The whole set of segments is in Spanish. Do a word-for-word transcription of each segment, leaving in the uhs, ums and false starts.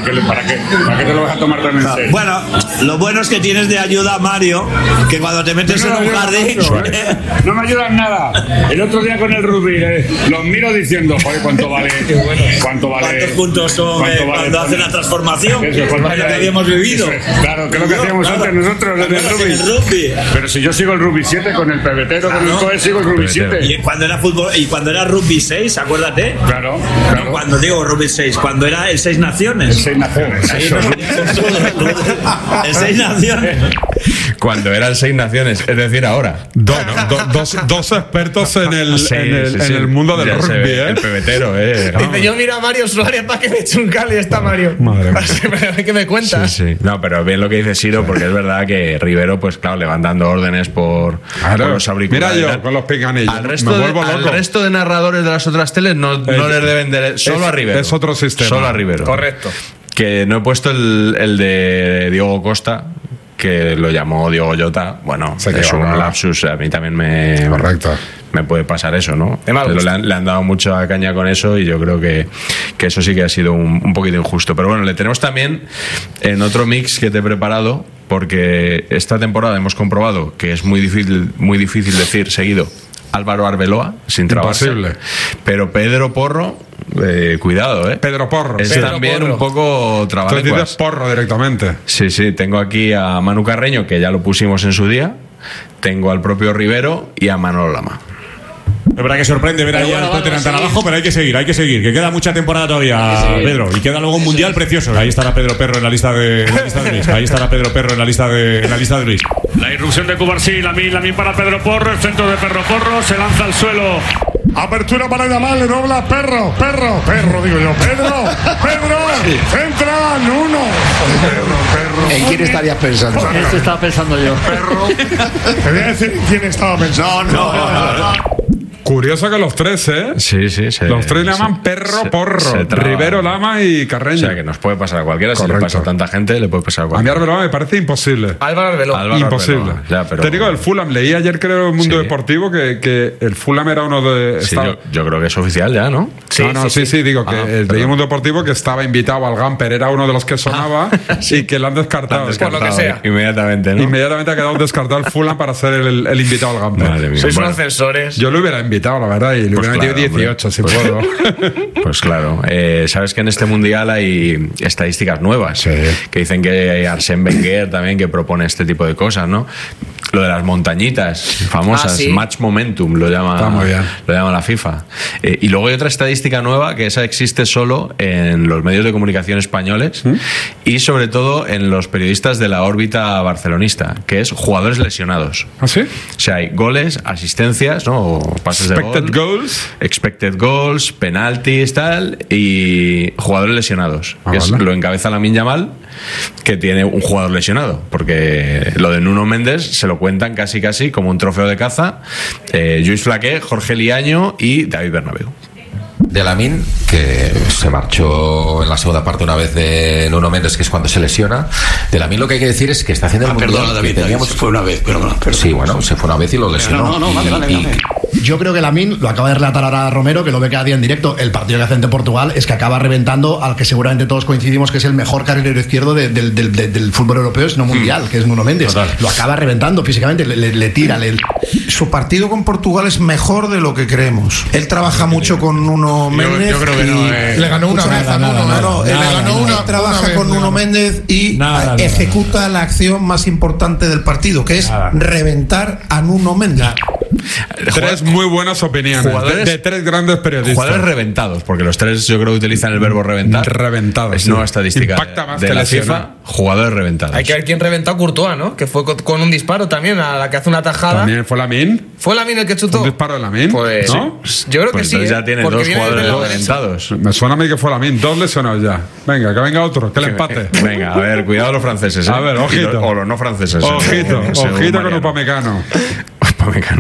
qué, para, qué, ¿Para qué te lo vas a tomar tan en serio? Bueno, lo bueno es que tienes de ayuda a Mario, que cuando te metes no, no, en un jardín... Mucho, ¿eh? No me ayudan nada. El otro día con el rugby, eh, los miro diciendo, joder, ¿cuánto vale? ¿Cuánto vale? ¿Cuántos puntos son ¿cuánto eh, vaya, cuando hacen la transformación? Eso, pues vaya, que habíamos vivido. Es, claro, que es lo que hacíamos claro, antes nosotros en el, en el rugby. Pero si yo sigo el rugby siete con el pebetero, claro, con el coe sigo el rugby siete. Y cuando era fútbol, y cuando era rugby seis, acuérdate. Claro, claro. No, cuando digo rugby seis, cuando era el seis naciones. El seis naciones. Ahí no, el seis naciones. Cuando era el seis naciones, es decir, ahora. Do, no, do, dos, dos expertos en el, sí, en el, sí, sí. en el mundo del ya rugby, ve, ¿eh? El pebetero, ¿eh? No. Dice, yo miro a Mario Suárez para que me eche un cali, está Mario. Madre mía. ¿Qué me cuentas? Sí, sí. No, pero bien lo que dice Siro, porque es verdad que Rivero, pues claro, le van dando órdenes por, claro. por los auriculares. Mira yo, con los picanillos. Al resto, me vuelvo de, loco. Al resto de narradores de las otras teles no, no eh, les deben de... Solo es, a Rivero. Es otro sistema. Solo a Rivero. Correcto. Que no he puesto el, el de Diogo Costa, que lo llamó Diogo Jota. Bueno, Se es un a... lapsus. A mí también me... Correcto. Me puede pasar eso, ¿no? Pero le han, le han dado mucha caña con eso y yo creo que, que eso sí que ha sido un, un poquito injusto. Pero bueno, le tenemos también en otro mix que te he preparado, porque esta temporada hemos comprobado que es muy difícil, muy difícil decir seguido Álvaro Arbeloa, sin trabarse. Imposible. Pero Pedro Porro, eh, cuidado, ¿eh? Pedro Porro. Es Pedro también Porro. Un poco trabalenguas. Tú dices Porro directamente. Sí, sí, tengo aquí a Manu Carreño, que ya lo pusimos en su día. Tengo al propio Rivero y a Manolo Lama. Es verdad que sorprende ver ahí al Tottenham tan abajo, pero hay que seguir, hay que seguir, que queda mucha temporada todavía, Pedro, y queda luego un mundial precioso. Ahí estará Pedro Perro en la lista de, en la lista de Luis. Ahí estará Pedro Perro en la lista de, en la lista de Luis. La irrupción de Cubarsí, Lamín, Lamín para Pedro Porro, el centro de Perro Porro, se lanza al suelo. Apertura para Yamal, le dobla Perro, Perro, Perro, digo yo, Pedro, Pedro, entra Nuno. Perro, Perro. ¿En quién estarías pensando? En esto estaba pensando yo. Perro. Te voy a decir quién estaba pensando. No, no, no. no. Curioso que los tres, ¿eh? Sí, sí. Se, los tres le llaman se, Perro, se, Porro, se Rivero, Lama y Carreño. O sea, que nos puede pasar a cualquiera. Correcto. Si le pasa a tanta gente, le puede pasar a cualquiera. A mí Arbeloa me parece imposible. Álvaro Arbeloa. Álvaro Imposible. Arbeloa. Ya, pero... Te digo, el Fulham. Leí ayer, creo, en el Mundo sí. Deportivo que, que el Fulham era uno de... Sí, estaba... yo, yo creo que es oficial ya, ¿no? Sí, no, no, sí, sí, sí digo ah, que no, leí en el Mundo Deportivo que estaba invitado al Gamper, era uno de los que sonaba ah, sí. y que lo han descartado. Han descartado por lo que sea. Inmediatamente, ¿no? Inmediatamente ha quedado descartado el Fulham para ser el, el invitado al Gamper. Madre mía. Sois bueno, unos censores. Yo lo hubiera invitado, la verdad, y le pues hubiera claro, metido dieciocho, si pues, puedo. Pues claro. Eh, Sabes que en este mundial hay estadísticas nuevas sí. que dicen que hay Arsène Wenger también que propone este tipo de cosas, ¿no? Lo de las montañitas famosas, ah, ¿sí? Match Momentum lo llama, lo llama la FIFA. Eh, y luego hay otra estadística nueva que esa existe solo en los medios de comunicación españoles ¿Mm? y sobre todo en los periodistas de la órbita barcelonista, que es jugadores lesionados. ¿Ah, sí? O sea, hay goles, asistencias, ¿no? O pases expected de gol, goals, expected goals, penaltis, tal, y jugadores lesionados. Ah, que vale. es, lo encabeza Lamine Yamal, que tiene un jugador lesionado, porque lo de Nuno Méndez se lo cuentan casi casi como un trofeo de caza. Eh, Lluís Flaqué, Jorge Liaño y David Bernabéu. De Lamine, que se marchó en la segunda parte una vez de Nuno Méndez, que es cuando se lesiona. De Lamine lo que hay que decir es que está haciendo el ah, mundial. Perdona, David, teníamos... David, se fue una vez, pero bueno, Sí, bueno, se fue una vez y lo lesionó. No, no, no, vale, vale, vale. Yo creo que Lamine, lo acaba de relatar ahora Romero, que lo ve cada día en directo, el partido que hace ante Portugal es que acaba reventando al que seguramente todos coincidimos que es el mejor carrilero izquierdo de, de, de, de, del fútbol europeo, sino mundial, mm. que es Nuno Méndez. Total. Lo acaba reventando físicamente, le, le, le tira. Le... Su partido con Portugal es mejor de lo que creemos. Él trabaja mucho con Nuno Méndez. Yo, yo creo que no, eh. Le ganó una Escucha, vez nada, a Nuno. nada, No, no, nada, le ganó nada, una. nada, Trabaja nada, con nada, Nuno Méndez y nada, ejecuta nada. la acción más importante del partido, que es nada. reventar a Nuno Méndez. Nada. Tres muy buenas opiniones jugadores, de, de tres grandes periodistas. Jugadores reventados, porque los tres yo creo que utilizan el verbo reventar. Reventados. Es sí. nueva estadística Impacta de, más de que la lesiona. FIFA. Jugadores reventados. Hay que ver quién reventó a Courtois, ¿no? Que fue con, con un disparo también, a la que hace una tajada. También fue Lamine. ¿Fue Lamine el que chutó? Un disparo de Lamine. Pues, ¿no? Yo creo pues que sí. Entonces ¿eh? ya tiene Porque dos viene jugadores del reventados. Me suena a mí que fue Lamine. Dos lesionados ya. Venga, que venga otro. Que le empate. Venga, a ver, cuidado los franceses. ¿eh? A ver, ojito. Los, o los no franceses. Ojito, ¿eh? ojito con Upamecano. Upamecano.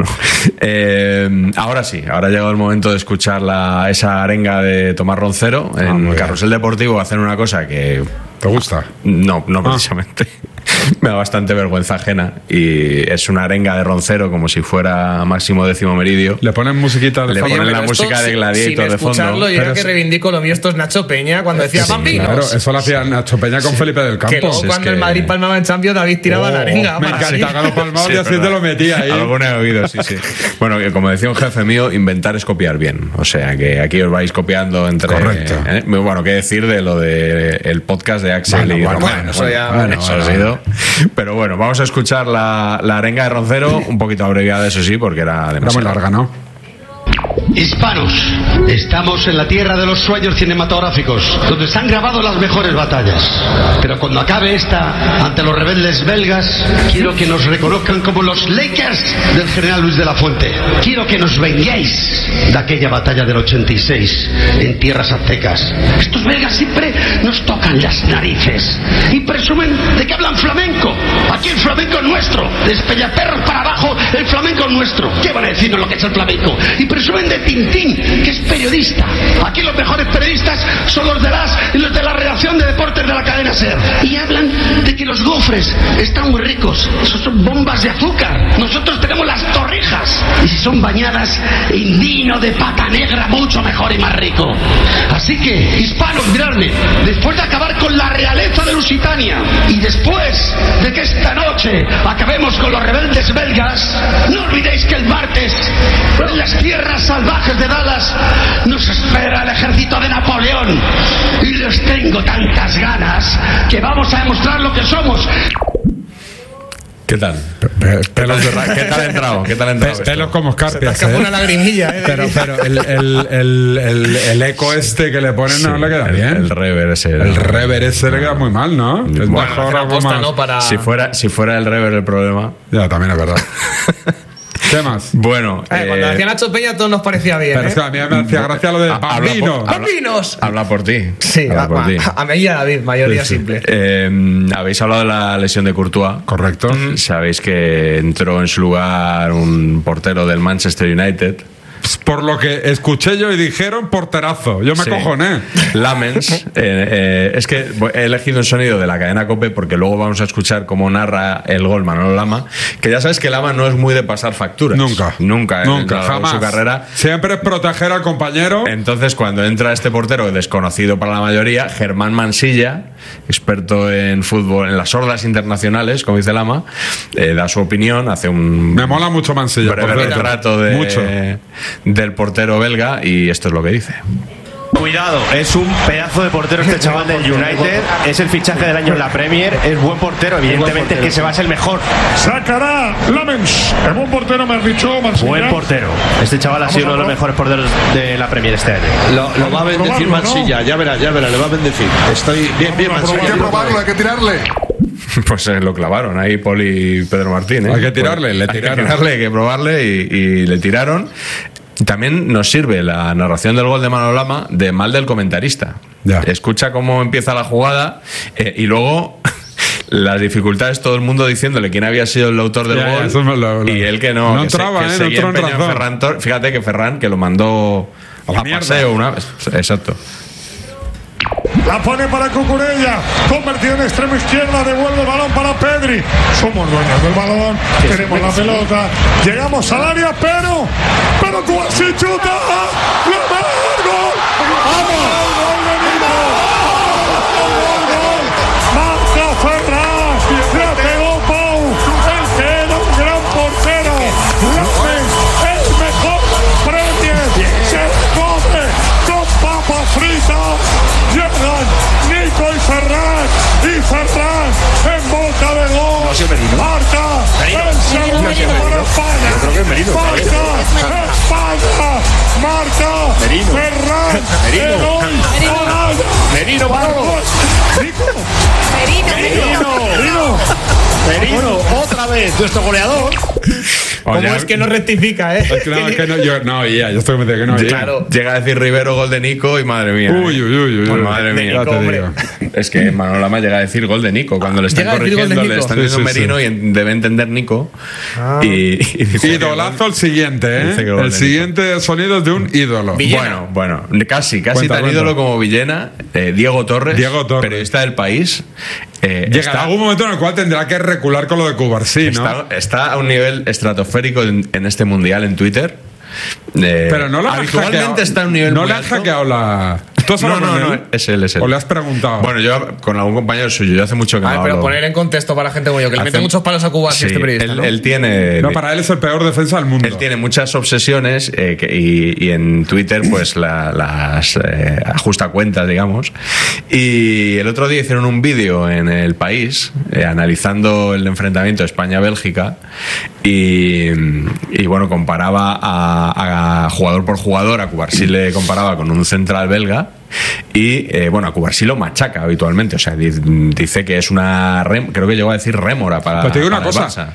Eh, ahora sí, ahora ha llegado el momento de escuchar la, esa arenga de Tomás Roncero en ah, Carrusel Deportivo. Hacen una cosa que... ¿Te gusta? No, no precisamente. me da bastante vergüenza ajena. Y es una arenga de Roncero como si fuera Máximo Décimo Meridio. Le ponen musiquita de Le fondo. ponen la música de Gladiator de fondo. Sin escucharlo, yo creo que reivindico lo mío. Esto es Nacho Peña cuando decía Sí, Bambinos. claro, eso lo hacía Nacho Peña con Sí. Felipe del Campo. Que luego Sí, cuando es el que- Madrid palmaba en Champions, David tiraba Oh, la arenga. me para encanta que lo palmado Sí, y es así te verdad. lo metía ahí. Alguno he oído, sí, sí. Bueno, que como decía un jefe mío, inventar es copiar bien. O sea, que aquí os vais copiando entre... Correcto. ¿eh? Bueno, qué decir de lo de el podcast de Axel Bueno, y bueno, Román. bueno, eso ya- Bueno, bueno, eso ha bueno. sido. Pero bueno, vamos a escuchar la, la arenga de Roncero, un poquito abreviada, eso sí, porque era Era muy demasiado larga, ¿no? Hispanos, estamos en la tierra de los sueños cinematográficos, donde se han grabado las mejores batallas. Pero cuando acabe esta, ante los rebeldes belgas, quiero que nos reconozcan como los Lakers del general Luis de la Fuente. Quiero que nos venguéis de aquella batalla del ochenta y seis en tierras aztecas. Estos belgas siempre nos tocan las narices y presumen de que hablan flamenco. Aquí el flamenco es nuestro, desde Peñaperros para abajo el flamenco es nuestro. ¿Qué van a decirnos lo que es el flamenco? Y presumen de Tintín, que es periodista. Aquí los mejores periodistas son los de las y los de la redacción de deportes de la cadena SER. Y hablan de que los gofres están muy ricos. Esos son bombas de azúcar. Nosotros tenemos las torrijas. Y si son bañadas en vino de pata negra, mucho mejor y más rico. Así que, hispanos, miradme, después de acabar con la realeza de Lusitania y después de que esta noche acabemos con los rebeldes belgas, no olvidéis que el martes, en las tierras salvajes de Dallas, nos espera el ejército de Napoleón. Y les tengo tantas ganas que vamos a demostrar lo que somos. ¿Qué tal? Pelos de ¿Qué tal ha entrado? ¿Qué tal ha entrado? Pe- pelos esto? como Se te escarpias, escapó ¿eh? una lagrimilla, ¿eh? Pero, pero el, el, el, el, el eco este que le ponen no Sí, le queda el, bien. El rever ese. El rever ese le queda muy mal, ¿no? Es Bueno, mejor Hacer algo aposta, más. ¿no? Para... Si fuera, si fuera el rever el problema. Ya, también es verdad. ¿Qué más? Bueno, Eh, cuando eh, decía Nacho Peña, todo nos parecía bien. Pero ¿eh? es que a mí me hacía gracia lo de habla por- Bambino. habla- ¡Bambinos! habla por ti. Sí, habla a, por ti. a, a mí y a David, mayoría simple. Eh, habéis hablado de la lesión de Courtois. Correcto. Sabéis que entró en su lugar un portero del Manchester United. Por lo que escuché yo y dijeron, porterazo. Yo me Sí. cojoné. Lamens. eh, eh, es que he elegido un sonido de la cadena COPE porque luego vamos a escuchar cómo narra el gol Manolo Lama. Que ya sabes que Lama no es muy de pasar facturas. Nunca. Nunca. en Nunca, toda jamás. su carrera. Siempre es proteger al compañero. Entonces, cuando entra este portero desconocido para la mayoría, Germán Mansilla, experto en fútbol, en las hordas internacionales, como dice Lama, eh, da su opinión, hace un Me mola mucho Mansilla. breve por cierto. retrato de, Mucho. del portero belga y esto es lo que dice. Cuidado, es un pedazo de portero este chaval del United, es el fichaje del año en la Premier, es buen portero, evidentemente es que se va a ser el mejor. Sacará Lamens. Es buen portero, me has dicho, Mansilla. Buen portero. Este chaval ha Vamos sido a uno de los pro- mejores porteros de la Premier este año. Lo, lo va a bendecir probarlo, Mansilla, ¿no? ya verá, ya verá, le va a bendecir. Estoy bien, bien, Vamos a Mansilla. probar- Hay que probarlo, hay que tirarle. Pues eh, lo clavaron ahí Paul y Pedro Martín. ¿eh? Hay que tirarle, le Hay que tiraron. tirarle, hay que probarle y, y le tiraron. También nos sirve la narración del gol de Manolo Lama de mal del comentarista. Ya. Escucha cómo empieza la jugada eh, y luego las dificultades, todo el mundo diciéndole quién había sido el autor del Ya, ya, gol eso me lo- lo- y él que no. no que se- entraba, que ¿eh? No seguía entró en empeñado en razón. Ferran Tor- Fíjate que Ferran, que lo mandó A la a mierda. paseo una vez. Exacto. La pone para Cucurella, convertido en extremo izquierda, devuelve el balón para Pedri. Somos dueños del balón, tenemos la pelota, llegamos al área, pero, pero Cuasi chuta, ¡la mar, gol! ¡Vamos! ¡Gol de Nico! ¡Gol, gol, gol! ¡Marca Ferran! ¡La pegó Pau! ¡El que era un gran portero! ¡Lames, el mejor Premier! ¡Se come con papas fritas! Llegan Nico y Ferran, y Ferran en boca de gol. Marca el segundo para España. Yo creo que es Merino, Marca España. Marca Ferran. El gol. Morales. Merino, Marcos. Nico. Merino, Merino, otra vez, nuestro goleador. ¿Cómo Oye, es que no rectifica, eh? Es que no, es que no, yo, no, ya, yo estoy convencido que no. Llega, ya. llega a decir Rivero gol de Nico y madre mía. Uy, uy, uy, uy, Pues uy. madre De mía. Ya te Nico, hombre. digo. Es que Manolo Lama llega a decir gol de Nico. Cuando le están corrigiendo, le están diciendo sí, sí, Merino sí. y debe entender Nico. Ah. Y, y dice, idolazo el siguiente, ¿eh? El siguiente sonido es de un ídolo. Villena. Bueno, bueno, casi, casi cuenta, tan cuenta. ídolo como Villena. Eh, Diego Torres, Diego Torres, periodista del País. Eh, Llegará está, algún momento en el cual tendrá que recular con lo de Cubarsí, ¿no? Está, está a un nivel estratosférico en, en este mundial en Twitter. Eh, Pero no lo habitualmente hackeado, está en un nivel no muy le has alto. hackeado la. ¿Tú has no, hablado no, con no, él? es él, es él. ¿O le has preguntado? Bueno, yo con algún compañero suyo, yo hace mucho que no ver, hablo. pero poner en contexto para la gente como yo, que le mete muchos palos a Cuba sí, este periodista, él, ¿no? él tiene. No, para él es el peor defensa del mundo. Él tiene muchas obsesiones eh, que, y, y en Twitter, pues la, las eh, ajusta cuentas, digamos. Y el otro día hicieron un vídeo en El País eh, analizando el enfrentamiento España-Bélgica y, y bueno, comparaba a, a jugador por jugador. A Cubarsí le comparaba con un central belga. Y eh, bueno, a Cubarsí lo machaca habitualmente. O sea, dice que es una. Rem, creo que llegó a decir rémora para. Pues te digo una para cosa.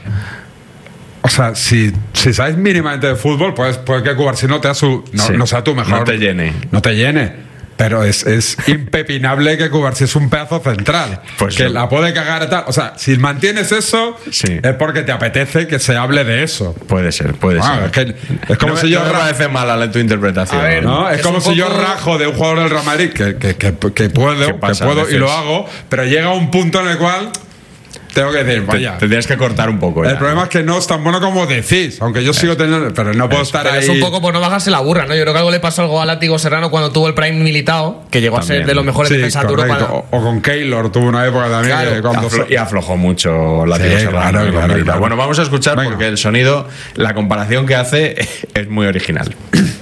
O sea, si, si sabes mínimamente de fútbol, pues puede que Cubarsí no, te da su, no, sí, no sea tu mejor. No te llene. No te llene. Pero es, es impepinable que Cubarsí es un pedazo central. Pues que sí. la puede cagar y tal. O sea, si mantienes eso, sí. es porque te apetece que se hable de eso. Puede ser, puede ah, ser. Es, que, es como no, si yo. No me parece mala tu interpretación. A ver, ¿no? Es, es como si poco... yo rajo de un jugador del Real Madrid que, que, que, que puedo, que puedo y lo hago, pero llega un punto en el cual. Tengo que decir, vaya. Te, tendrías que cortar un poco. El ya. problema es que no es tan bueno como decís, aunque yo sigo teniendo. Pero no puedo estar pero ahí. Es un poco por no bajarse la burra, ¿no? Yo creo que algo le pasó algo a Látigo Serrano cuando tuvo el Prime Militao, que llegó también. a ser de los mejores sí, defensas de Europa. O, o con Keylor tuvo una época también. Claro. Que cuando Aflo, y aflojó mucho Látigo sí, Serrano. Claro, claro, claro. Bueno, vamos a escuchar Venga. porque el sonido, la comparación que hace es muy original.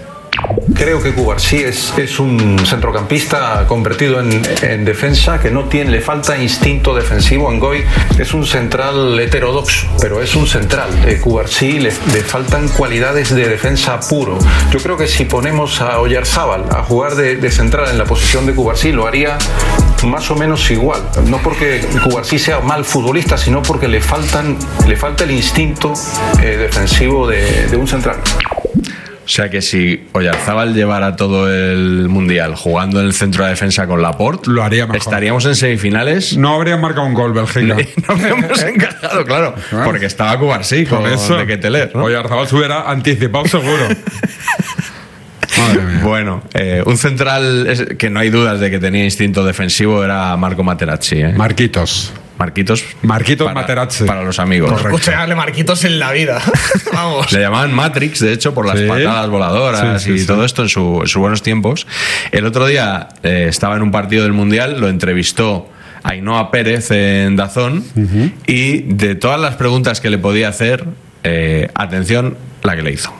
Creo que Cubarsí es, es un centrocampista convertido en, en defensa que no tiene, le falta instinto defensivo. Ngoy es un central heterodoxo, pero es un central. Eh, Cubarsí le, le faltan cualidades de defensa puro. Yo creo que si ponemos a Oyarzábal a jugar de, de central en la posición de Cubarsí, lo haría más o menos igual. No porque Cubarsí sea mal futbolista, sino porque le faltan, le falta el instinto eh, defensivo de, de un central. O sea que si Oyarzábal llevara todo el mundial jugando en el centro de defensa con Laporte, lo haría mejor. Estaríamos en semifinales. No habrían marcado un gol Bélgica. No habríamos encajado, claro. ¿Ah? Porque estaba Cubarsí con eso. De Keteler, ¿no? Oyarzábal se hubiera anticipado seguro. Madre mía. Bueno, eh, un central es, que no hay dudas de que tenía instinto defensivo era Marco Materazzi. ¿eh? Marquitos. Marquitos. Marquitos para, Materazzi. Para los amigos. Escucha llamarle Marquitos en la vida. Vamos. Le llamaban Matrix, de hecho, por las sí. patadas voladoras sí, sí, y sí. todo esto en, su, en sus buenos tiempos. El otro día eh, estaba en un partido del Mundial, lo entrevistó Ainhoa Pérez en Dazón uh-huh. y de todas las preguntas que le podía hacer, eh, atención, la que le hizo.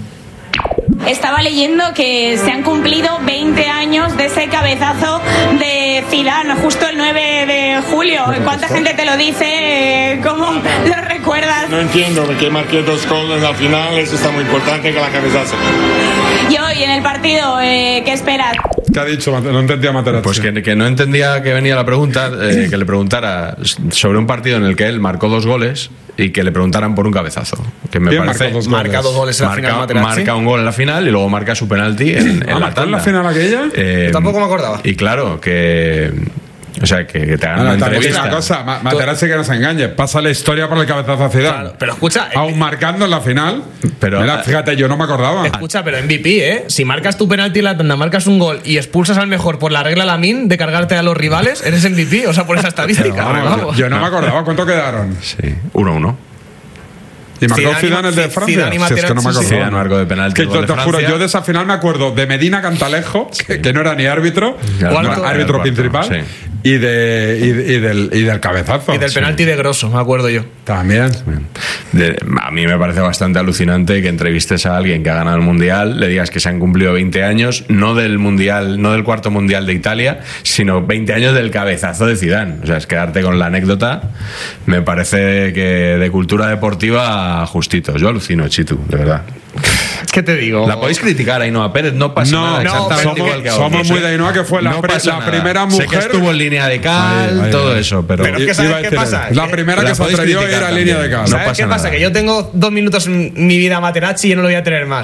Estaba leyendo que se han cumplido veinte años de ese cabezazo de Zidane, justo el nueve de julio. ¿Cuánta gente te lo dice? ¿Cómo lo recuerdas? No entiendo, que marqué dos goles en la final, eso está muy importante que la cabezazo. Y hoy en el partido, eh, ¿qué esperas? ¿Qué ha dicho? No entendía Materazzi. Pues que, que no entendía que venía la pregunta, eh, que le preguntara sobre un partido en el que él marcó dos goles y que le preguntaran por un cabezazo. Que me Bien, parece. Dos marca dos goles en la marca, final, Materazzi. Marca un gol en la final y luego marca su penalti en, en ¿Ah, la tanda. ¿En la final aquella? Eh, Yo tampoco me acordaba. Y claro, que. O sea, que, que te hagan no, una entrevista. Una cosa, Materazzi que no se engañe, pasa la historia por el cabezazo a Zidane. Claro, pero escucha, aún marcando en la final. Pero mira, fíjate, yo no me acordaba. Escucha, pero M V P, ¿eh? Si marcas tu penalti en la tanda, marcas un gol y expulsas al mejor por la regla Lamine de cargarte a los rivales, eres M V P, o sea, por esa estadística. Vamos, vamos. Yo no me acordaba. ¿Cuánto quedaron? Sí, uno uno. ¿Y marcó Zidane el de Francia? Si es que no me acuerdo. Zidane marcó de penalti. Que yo te juro, yo de esa final me acuerdo de Medina Cantalejo, sí. que, que no era ni árbitro, Cuarto, no, árbitro cuarto, principal, sí. y, de, y, y, del, y del cabezazo. Y del penalti sí. de Grosso, me acuerdo yo. También. De, a mí me parece bastante alucinante que entrevistes a alguien que ha ganado el Mundial, le digas que se han cumplido veinte años, no del Mundial, no del cuarto Mundial de Italia, sino veinte años del cabezazo de Zidane. O sea, es quedarte con la anécdota. Me parece que de cultura deportiva justito. Yo alucino, Chitu, de verdad. ¿Qué te digo? La podéis criticar, Ainhoa Pérez, no pasa no, nada. No, exactamente somos, igual que a somos otros, muy ¿eh? de Ainhoa, que fue la, no pre, la primera mujer. Sé que estuvo en línea de cal, ay, ay, todo ay. eso, pero. Pero es que ¿sabes qué pasa? La primera la que se atrevió a ir a línea de cal. ¿Sabes no qué nada. pasa? Que yo tengo dos minutos en mi vida Materazzi y yo no lo voy a tener más.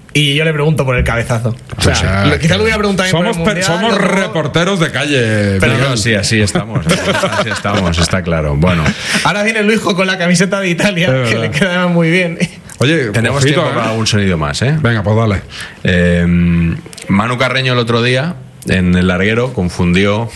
Y yo le pregunto por el cabezazo. O sea, o sea quizá le hubiera preguntado somos, por el mundial, somos ¿no? reporteros de calle. Pero no, sí, así estamos. Así estamos, está claro. Bueno. Ahora viene Luisjo con la camiseta de Italia, que le queda muy bien. Oye, tenemos ojito, tiempo ¿eh? para algún sonido más, ¿eh? Venga, pues dale. Eh, Manu Carreño el otro día, en el larguero, confundió...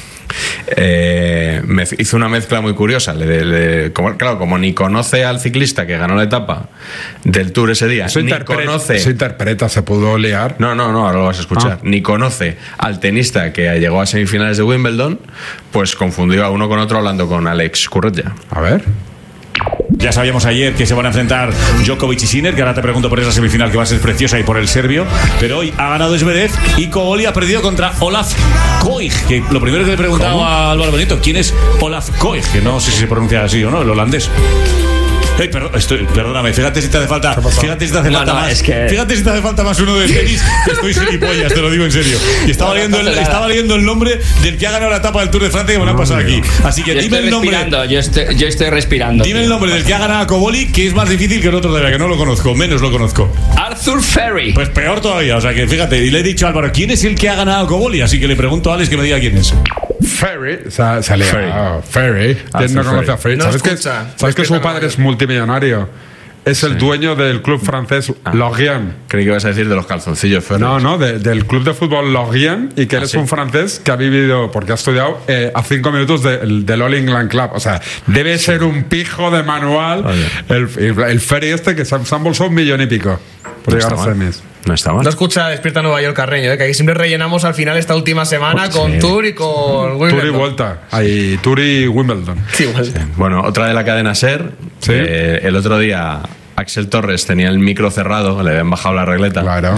Eh, me hizo una mezcla muy curiosa. Le, le, como, claro, como ni conoce al ciclista que ganó la etapa del Tour ese día, eso ni interpreta, conoce. Se interpreta, se pudo liar. No, no, no, ahora lo vas a escuchar. Ah. Ni conoce al tenista que llegó a semifinales de Wimbledon, pues confundió a uno con otro hablando con Alex Kurretja. A ver. Ya sabíamos ayer que se van a enfrentar Djokovic y Sinner, que ahora te pregunto por esa semifinal que va a ser preciosa y por el serbio, pero hoy ha ganado Zverev y Koboli ha perdido contra Olaf Koig, que lo primero que le he preguntado ¿Cómo? a Álvaro Benito, ¿quién es Olaf Koig? Que no sé si se pronuncia así o no, el holandés. Hey, perdón, estoy, perdóname, fíjate si te hace falta, fíjate si te hace no, falta no, más, es que... fíjate si te hace falta más uno de tenis, que estoy gilipollas, te lo digo en serio. Y estaba, no, leyendo el, estaba leyendo el nombre del que ha ganado la etapa del Tour de Francia que me lo han pasado aquí. Así que yo dime el nombre. Yo estoy, yo estoy respirando. Dime tío. el nombre del que ha ganado a Koboli, que es más difícil que el otro todavía, que no lo conozco, menos lo conozco. Arthur Ferry. Pues peor todavía, o sea que fíjate, y le he dicho a Álvaro, ¿quién es el que ha ganado a Koboli? Así que le pregunto a Alex que me diga quién es. Ferry, o sea, sale Ferry. Oh, Ferry. ¿Quién no conoce a Ferry? No ¿Sabes, que, ¿sabes que su padre es multimillonario? Es el sí. dueño del club francés ah. Lorient. Creí que ibas a decir de los calzoncillos Ferry. No, no, de, del club de fútbol Lorient, y que él ah, es ¿sí? un francés que ha vivido, porque ha estudiado eh, a cinco minutos del de All England Club. O sea, debe sí. ser un pijo de manual el, el, el Ferry este, que se han embolsado un millón y pico por no llegar a semis. No está mal. No escucha Despierta Nueva York Carreño, ¿eh? Que aquí siempre rellenamos al final esta última semana pues, con sí. Tour y con Wimbledon. Tour y vuelta. Ahí, Tour y Wimbledon. Sí, vuelta. Sí. Bueno, otra de la cadena SER. ¿Sí? Eh, el otro día Axel Torres tenía el micro cerrado, le habían bajado la regleta. Claro.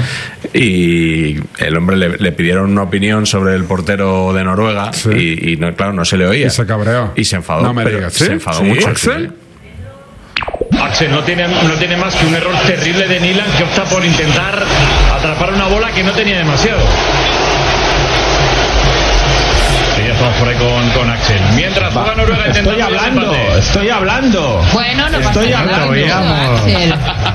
Y el hombre le, le pidieron una opinión sobre el portero de Noruega. Sí. Y, y no, claro, no se le oía. Y se cabreó. Y se enfadó. No me digas. ¿Sí? Se enfadó ¿Sí? mucho. ¿Axel? Axel no tiene, no tiene más que un error terrible de Nilan, que opta por intentar atrapar una bola que no tenía demasiado. Y ya estamos por ahí con, con Axel. Mientras juega Noruega intentando. Estoy hablando, estoy hablando. Bueno, no estoy pasa nada. Estoy hablando, Axel.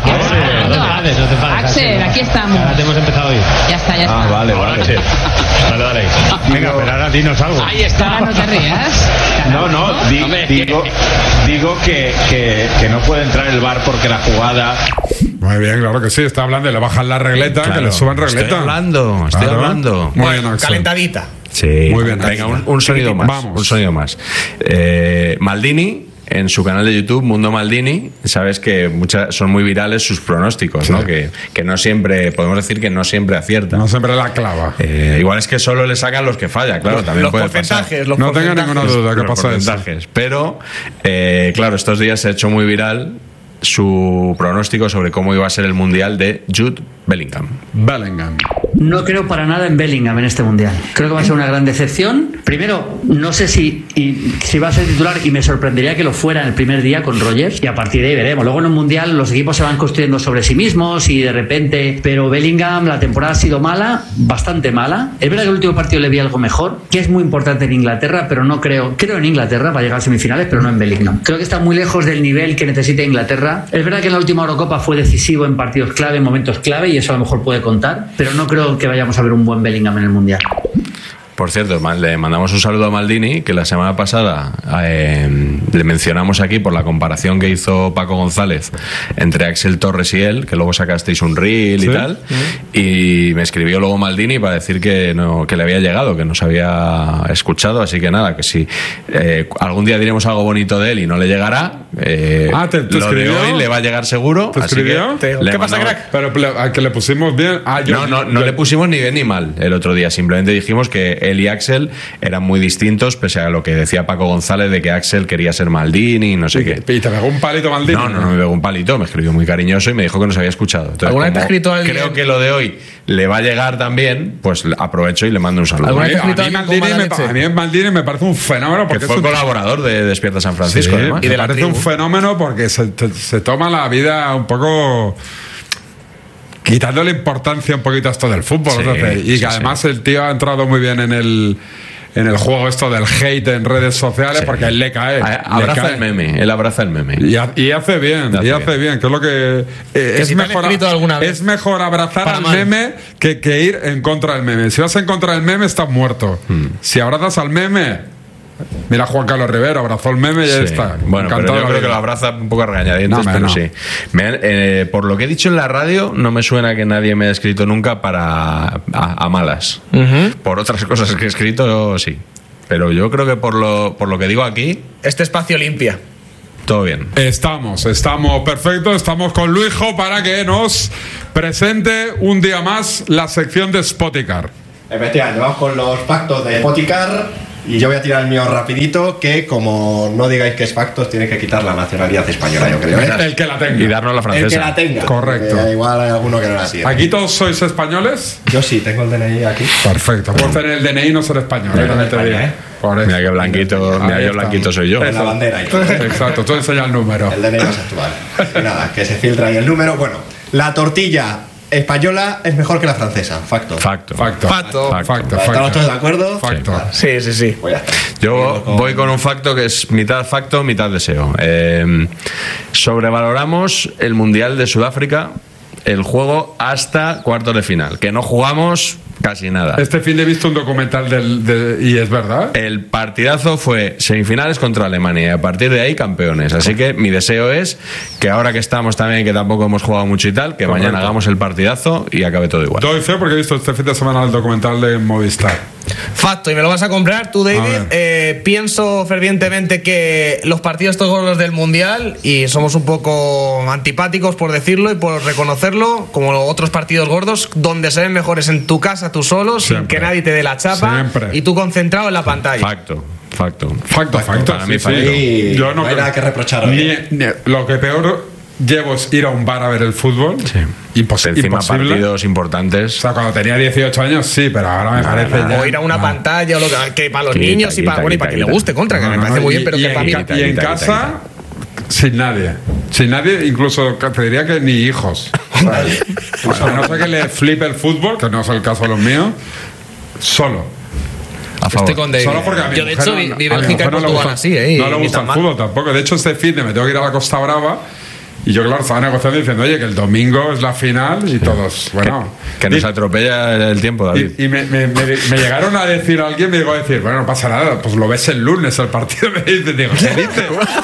Axel, Axel, aquí estamos. Ahora te hemos empezado a oír. Ya está, ya está. Ah, vale, vale. Axel. Dale, dale. Venga, pero ahora dinos algo. Ahí está, no te rías. No, no, di, digo, digo que, que, que no puede entrar el V A R porque la jugada. Muy bien, claro que sí, está hablando y le bajan la regleta, claro, que le suban regleta. Estoy hablando, estoy claro. hablando. Muy bueno, bien, calentadita. Sí, muy bien. Venga, un, un sonido más. Vamos. Un sonido más. Eh, Maldini, en su canal de YouTube, Mundo Maldini, sabes que muchas, son muy virales sus pronósticos, sí. ¿no? Que, que no siempre, podemos decir que no siempre acierta. No siempre la clava. Eh, igual es que solo le sacan los que falla, claro, los, también los puede porcentajes, pasar. Los no porcentajes. tenga ninguna duda que pasa eso. Pero, eh, claro, estos días se ha hecho muy viral su pronóstico sobre cómo iba a ser el Mundial de Jude Bellingham. Bellingham. No creo para nada en Bellingham en este Mundial. Creo que va a ser una gran decepción. Primero, no sé si, y, si va a ser titular, y me sorprendería que lo fuera en el primer día con Rodgers, y a partir de ahí veremos. Luego en un Mundial los equipos se van construyendo sobre sí mismos y de repente... Pero Bellingham, la temporada ha sido mala, bastante mala. Es verdad que el último partido le vi algo mejor, que es muy importante en Inglaterra, pero no creo... Creo en Inglaterra para llegar a semifinales, pero no en Bellingham. Creo que está muy lejos del nivel que necesita Inglaterra. Es verdad que en la última Eurocopa fue decisivo en partidos clave, en momentos clave, y eso a lo mejor puede contar, pero no creo que vayamos a ver un buen Bellingham en el Mundial. Por cierto, le mandamos un saludo a Maldini, que la semana pasada eh, le mencionamos aquí por la comparación que hizo Paco González entre Axel Torres y él, que luego sacasteis un reel, ¿sí?, y tal, ¿sí? Y me escribió luego Maldini para decir que no, que le había llegado, que nos había escuchado, así que nada, que si eh, algún día diremos algo bonito de él y no le llegará, eh, ah, ¿te, te lo escribió? de hoy le va a llegar seguro. ¿Te escribió? Así que ¿Qué pasa, mandamos... crack? Pero a que le pusimos bien. Ah, yo, no, no, yo... no le pusimos ni bien ni mal el otro día, simplemente dijimos que él y Axel eran muy distintos, pese a lo que decía Paco González de que Axel quería ser Maldini y no sé ¿Y qué. ¿Y te pegó un palito Maldini? No, no, no me pegó un palito, me escribió muy cariñoso y me dijo que nos había escuchado. Entonces, ¿alguna vez te ha escrito alguien? Creo que lo de hoy le va a llegar también, pues aprovecho y le mando un saludo. ¿Alguna vez te ha escrito a, mí Maldini me, a mí Maldini me parece un fenómeno porque que fue un... colaborador de Despierta San Francisco, sí, además. Y de me parece tribu. un fenómeno porque se, te, se toma la vida un poco... quitándole importancia un poquito a esto del fútbol, sí, y que sí, además sí. el tío ha entrado muy bien en el en el juego esto del hate en redes sociales, sí. porque a él le cae. A, abraza le cae. el meme, él abraza el meme. Y, a, y hace bien, hace y hace bien. bien, que es lo que... Eh, que es, si mejor, alguna vez, es mejor abrazar al mal. meme que, que ir en contra del meme. Si vas en contra del meme, estás muerto. Hmm. Si abrazas al meme... Mira, Juan Carlos Rivera abrazó el meme y sí. ya está. Bueno, pero yo creo que lo abraza un poco a regañadientes, no, pero no. sí. Me han, eh, por lo que he dicho en la radio, no me suena que nadie me haya escrito nunca para a, a malas. Uh-huh. Por otras cosas que he escrito, sí. Pero yo creo que por lo, por lo que digo aquí... Este espacio limpia. Todo bien. Estamos, estamos perfectos. Estamos con Luijo para que nos presente un día más la sección de Spoticar. Efectivamente, vamos con los factos de Spoticar. Y yo voy a tirar el mío rapidito, que como no digáis que es factos, tiene que quitar la nacionalidad española, yo creo. ¿eh? El que la tenga. Y darnos la francesa. El que la tenga. Correcto. Igual hay alguno que no la tiene. ¿Aquí todos sois españoles? Yo sí, tengo el D N I aquí. Perfecto. Puedes tener el D N I y no ser español. Yo no España, ¿eh? Mira qué blanquito, mira qué blanquito soy yo. Es la bandera ahí. Exacto, tú enseñas el número. El D N I más actual. Y nada, que se filtra ahí el número. Bueno, la tortilla española es mejor que la francesa. Facto. Facto. Facto. Facto. Facto. Facto. ¿Estamos todos de acuerdo? Facto. Sí, sí, sí. Pues ya está. Yo voy con un facto que es mitad facto, mitad deseo. Eh, sobrevaloramos el Mundial de Sudáfrica, el juego hasta cuartos de final. Que no jugamos casi nada. Este fin de he visto un documental del, de, y es verdad. El partidazo fue semifinales contra Alemania y a partir de ahí campeones. Así que mi deseo es que ahora que estamos también, que tampoco hemos jugado mucho y tal, que Correcto. mañana hagamos el partidazo y acabe todo igual. Doy fe porque he visto este fin de semana el documental de Movistar. Facto, y me lo vas a comprar tú, David. Eh, pienso fervientemente que los partidos estos gordos del Mundial, y somos un poco antipáticos por decirlo y por reconocerlo, como otros partidos gordos, donde se ven mejores en tu casa, tú solo, Siempre. sin que nadie te dé la chapa Siempre. y tú concentrado en la pantalla. Facto. Facto. Facto, facto. Para sí, mí, sí. facto. Sí, yo no, no hay nada que reprochar. Ni, ni, lo que peor llevo es ir a un bar a ver el fútbol. Sí. Impos Encima imposible. partidos importantes. O sea, cuando tenía dieciocho años, sí, pero ahora me parece no, ya. O ir a una no. pantalla, o lo que, que para los quita, niños quita, y para, quita, bueno, y para quita, que le guste, contra, no, que no, me parece no, muy y, bien, pero y que en, para mí. Y en quita, casa, quita. sin nadie. Sin nadie, incluso te diría que ni hijos. O sea, o sea, no sé que le flipe el fútbol, que no es el caso de los míos, solo. A favor. Estoy con David. Solo porque a mi Yo, de mujer hecho, no, vi a mi Bélgica y mujer no le Portugal gusta, así, ¿eh? no le Ni gusta tan el mal. fútbol tampoco. De hecho, este fin de me tengo que ir a la Costa Brava. Y yo, claro, estaba negociando diciendo, oye, que el domingo es la final y todos, bueno... Que, que nos atropella el tiempo, David. Y, y me, me, me, me llegaron a decir, alguien me llegó a decir, bueno, no pasa nada, pues lo ves el lunes, el partido. Me dice, digo, ¿qué dices?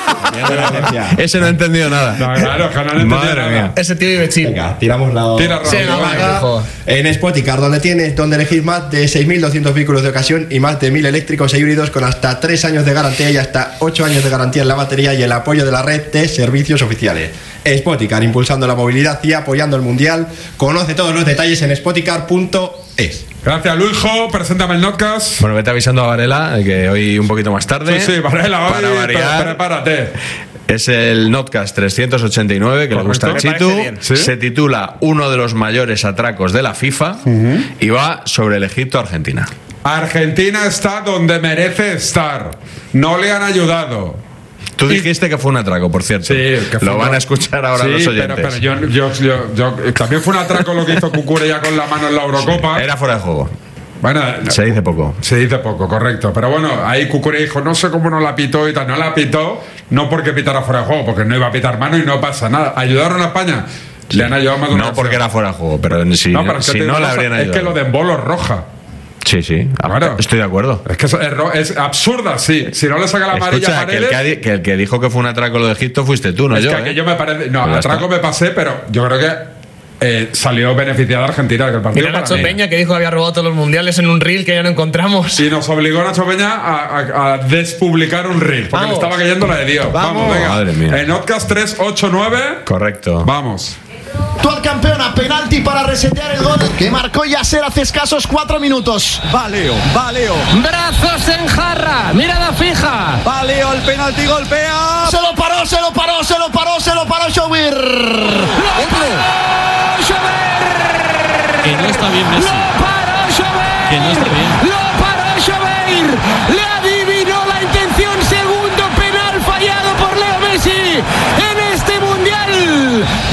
Ese no ha entendido nada. No, claro, que no han entendido Madre nada. mía. Ese tío vive chill. Venga, tiramos la... Tira, Sí, Raúl, no, venga. venga. En Spoticar, donde tienes, donde elegís más de seis mil doscientos vehículos de ocasión y más de mil eléctricos e híbridos con hasta tres años de garantía y hasta ocho años de garantía en la batería y el apoyo de la red de servicios oficiales. Spoticar, impulsando la movilidad y apoyando el mundial. Conoce todos los detalles en spoticar punto es. Gracias, Luijo. Preséntame el notcast. Bueno, vete avisando a Varela, que hoy un poquito más tarde. Sí, sí, Varela, hoy, para variar, prepárate. Es el Notcast trescientos ochenta y nueve, que Correcto. le gusta al Chitu. ¿Sí? Se titula Uno de los mayores atracos de la FIFA uh-huh. y va sobre el Egipto-Argentina. Argentina está donde merece estar. No le han ayudado. Tú dijiste que fue un atraco, por cierto. Sí, que fue lo van un... a escuchar ahora sí, los oyentes. Pero, pero yo, yo, yo, yo, también fue un atraco lo que hizo Cucurella con la mano en la Eurocopa. Sí, era fuera de juego. Bueno, se dice poco. Se dice poco, correcto. Pero bueno, ahí Cucurella dijo, no sé cómo no la pitó y tal. No la pitó, no porque pitara fuera de juego, porque no iba a pitar mano y no pasa nada. ¿Ayudaron a España? Sí. Le han ayudado más de una No acción. porque era fuera de juego, pero si no, pero si no le habrían ayudado. Es que lo de Embolo es roja. Sí, sí, claro. Estoy de acuerdo. Es que es, es, es absurda, sí. Si no le saca la amarilla Escucha, a Paredes, que, el que, que el que dijo que fue un atraco lo de Egipto fuiste tú, no es yo. Que ¿eh? aquello me parece. No, pues atraco me pasé, pero yo creo que eh, salió beneficiada Argentina. Que el partido Mira Nacho Peña, que dijo que había robado todos los mundiales en un reel que ya no encontramos. Y nos obligó Nacho Peña a, a, a despublicar un reel, porque Vamos. le estaba cayendo la de Dios. Vamos, Vamos venga. Madre mía. En Notcast trescientos ochenta y nueve. Correcto. Vamos. Actual campeona, penalti para resetear el gol que marcó Yasser hace escasos cuatro minutos. Va Leo, va Leo. Brazos en jarra, mirada fija. Va Leo, el penalti golpea. Se lo paró, se lo paró, se lo paró, se lo paró Shower. ¡Lo paró Shower! Que no está bien Messi. ¡Lo paró Shower! Que no está bien. ¡Lo paró Shower! ¡Le adivinó la intención! Segundo penal fallado por Leo Messi en este mundial. Leandro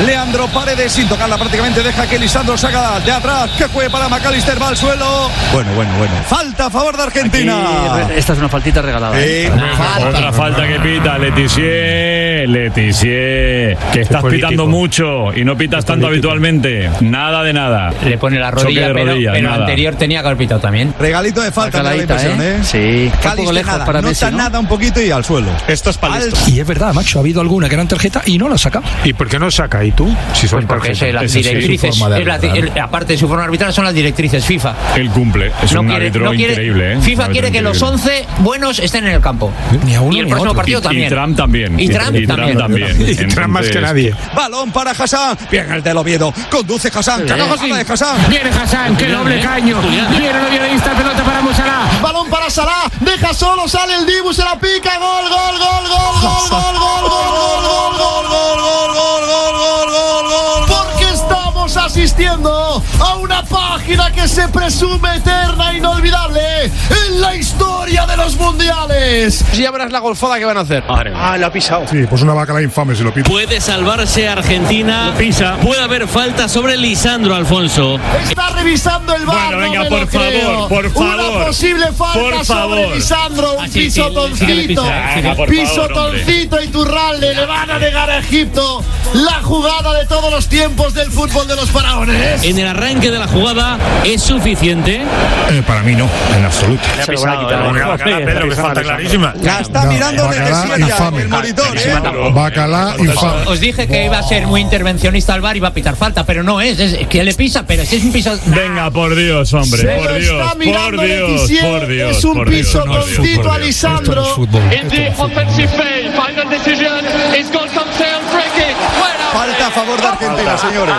Lisandro Paredes sin tocarla prácticamente, deja que Lisandro salga de atrás, que juegue para McAllister, va al suelo. Bueno, bueno, bueno. Falta a favor de Argentina. Aquí, esta es una faltita regalada. ¿eh? Sí, falta. Otra falta que pita Letizier, Letizier, que estás pitando mucho y no pitas tanto habitualmente. Nada de nada. Le pone la rodilla, de pero, rodilla, pero nada. anterior tenía que haber pitado también. Regalito de falta, me da la impresión, ¿eh? ¿eh? Sí. Cáliz Un poco lejos nada, para nota Messi, ¿no? nada un poquito y al suelo. Esto es para esto. Y es verdad, macho, ha habido alguna que eran tarjeta y no la saca. ¿Y por qué no saca? ¿Y tú? Si son Pues porque tarjetas. es las Eso sí, directrices, su forma de es la- arbitrar. el- aparte de su forma arbitral, son las directrices FIFA. Él cumple, es No un quiere- árbitro no quiere- increíble, ¿eh? FIFA Un quiere que árbitro los increíble. once buenos estén en el campo. Ni a uno Y el ni a próximo otro. partido Y- también. Y Trump también. Y Trump y también. también. Y Trump más que Entonces, nadie. Balón para Hassan. Bien el del Oviedo. Conduce Hassan. Carajo, de Hassan. Viene Hassan, qué doble caño. Viene el oviedoista, pelota para Musará. Balón para Salah, deja solo, sale el Dibu, se la pica, gol, gol, gol, gol, gol, gol, gol, gol, gol, gol, gol, gol, gol, gol, gol, gol, gol. Porque estamos asistiendo a una página que se presume eterna e inolvidable en la historia de los mundiales. Ya verás la golfada que van a hacer. Ah, la ha pisado. Sí, pues una bacala infame si lo pisa. Puede salvarse Argentina. Pisa. Puede haber falta sobre Lisandro, Alfonso. Está revisando el V A R. Bueno, venga, no me por lo favor, creo. por favor. Una posible falta Por sobre favor. Lisandro, un Ah, sí, sí, sí que le pisotoncito. pisa, sí, Venga, por Pisotoncito y Turralde le van a negar a Egipto la jugada de todos los tiempos del fútbol de los faraones. En el arranque de la jugada es suficiente. Eh, para mí no, en absoluto. Se lo van a quitar. Una bacala, Pedro, que falta clarísima. La está No, mirando bacala desde infame. el monitor, ¿eh? Bacala infame. Os dije que iba a ser muy intervencionista al V A R y iba a pitar falta, pero no es, es que le pisa, pero si es un piso. Venga, por Dios, hombre. Se Por lo Dios, está por mirando Dios, Letizier. por Dios. Es un por Dios, por Dios, pisotoncito por a Dios. Lisandro. In the offensive phase, final decision is going to come free kick. Falta a favor de Argentina, señores.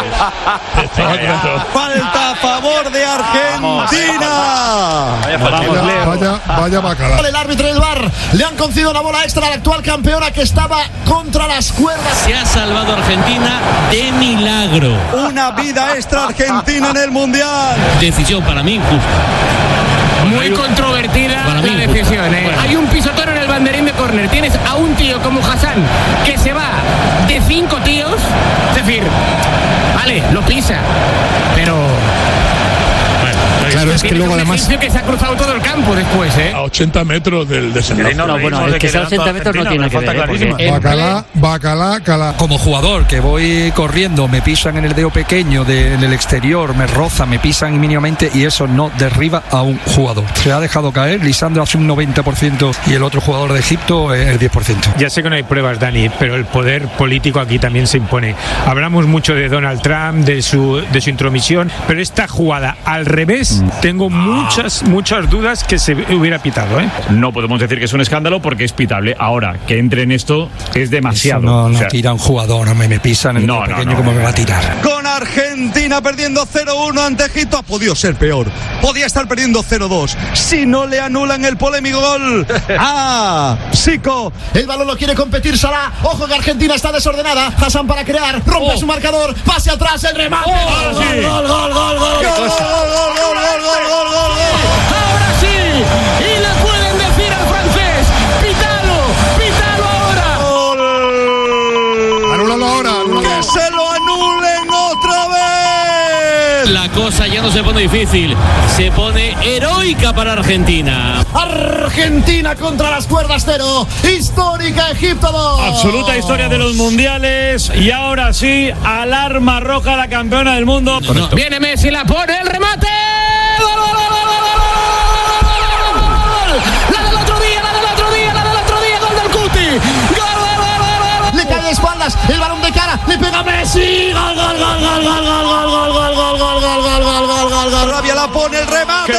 Falta a favor de Argentina. Vaya, vaya, vaya bacala. El árbitro del V A R le han concedido la bola extra a la actual campeona que estaba contra las cuerdas. Se ha salvado Argentina de milagro. Una vida extra Argentina en el Mundial. Decisión para mí injusta. Muy controvertida Para mí, la decisión, ¿eh? bueno. Hay un pisotón en el banderín de córner. Tienes a un tío como Hassan que se va de cinco tíos. Es decir, vale, lo pisa, pero. Claro, es que luego además. Que se ha cruzado todo el campo después, ¿eh? A ochenta metros del desenlace. No, no, bueno, es que sea ochenta metros no tiene que ver. ¿eh? Porque- Bacala, bacala, cala. Como jugador que voy corriendo, me pisan en el dedo pequeño, de, en el exterior, me rozan, me pisan mínimamente y eso no derriba a un jugador. Se ha dejado caer, Lisandro hace un noventa por ciento y el otro jugador de Egipto eh, el diez por ciento. Ya sé que no hay pruebas, Dani, pero el poder político aquí también se impone. Hablamos mucho de Donald Trump, de su, de su intromisión, pero esta jugada al revés, tengo muchas, muchas dudas que se hubiera pitado, ¿eh? No podemos decir que es un escándalo porque es pitable. Ahora, que entre en esto es demasiado. Eso no, no O sea, tira un jugador, no me, me pisan en el No, dedo no, pequeño no. como me va a tirar. Con Argentina perdiendo cero uno ante Egipto. Ha podido ser peor. Podía estar perdiendo cero dos. Si no le anulan el polémico gol. ¡Ah! Sico. El balón lo quiere competir Salah. Ojo que Argentina está desordenada. Hassan para crear. Rompe su marcador. Pase atrás. El remate. Oh, Gol, sí. gol, gol, gol, gol. ¡Qué cosa! Gol, gol, gol, gol, gol, gol, gol. Ahora sí, y le pueden decir al francés, pitalo, pitalo ahora. Anúlalo ahora. anúlalo. ¡Que se lo anulen otra vez! La cosa ya no se pone difícil, se pone heroica para Argentina. Argentina contra las cuerdas cero. Histórica Egipto dos. Absoluta historia de los mundiales. Y ahora sí, alarma roja la campeona del mundo. No, viene Messi, la pone, el remate. ¡Gol, gol, gol, gol, gol, gol, gol! La del otro día, la del otro día, la del otro día, gol del Cuti. Gol, gol, gol, gol, gol. Le cae de espaldas. El balón de cara. Le pega Messi. Gol, gol, gol, gol, gol, gol, gol, gol, gol, gol, gol, gol, gol, gol, gol, gol, gol. Rabia la pone el remate.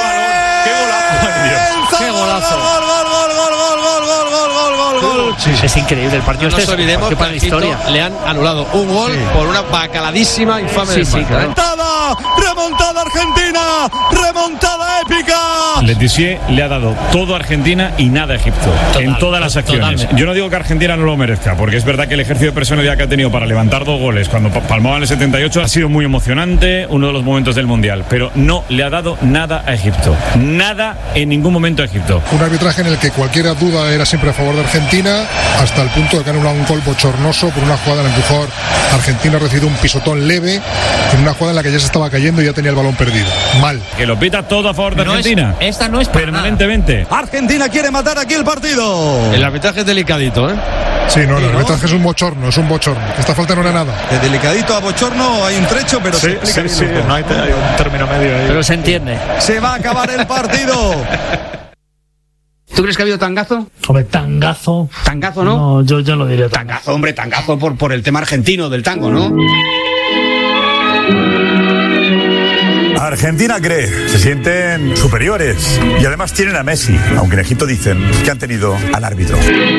¡Qué golazo! Gol, gol, gol, gol, gol, gol, gol, gol, gol, gol, gol. Es increíble el partido. No este nos es- olvidemos que que para a la Egipto historia. le han anulado un gol por una bacaladísima infame Sí, del sí, Barça, claro. ¿eh? Remontada, remontada Argentina, remontada épica. Letizier le ha dado todo a Argentina y nada a Egipto. en todas las acciones. totalmente. Yo no digo que Argentina no lo merezca, porque es verdad que el ejercicio de personalidad que ha tenido para levantar dos goles cuando pa- palmaba en el setenta y ocho ha sido muy emocionante, uno de los momentos del Mundial, pero no le ha dado nada a Egipto. Nada en ningún momento a Egipto. Un arbitraje en el que cualquier duda era siempre a favor de Argentina hasta el punto de que han anulado un gol bochornoso por una jugada en el empujón. Argentina ha recibido un pisotón leve en una jugada en la que ya se estaba cayendo y ya tenía el balón perdido. Mal. Que lo pita todo a favor de No es- Argentina. esta no es para permanentemente. Argentina quiere matar aquí el partido. El arbitraje es delicadito, ¿eh? Sí, no, no, el arbitraje es un bochorno, es un bochorno. Esta falta no era nada. De delicadito a bochorno hay un trecho, pero se explica bien luego. no hay, hay un término medio ahí. Pero se entiende. Se va a acabar el partido. ¿Tú crees que ha habido tangazo? Hombre, tangazo. ¿Tangazo, no? No, yo, yo lo diría tangazo. Tangazo, hombre, tangazo por, por el tema argentino del tango, ¿no? Argentina cree, se sienten superiores y además tienen a Messi, aunque en Egipto dicen que han tenido al árbitro.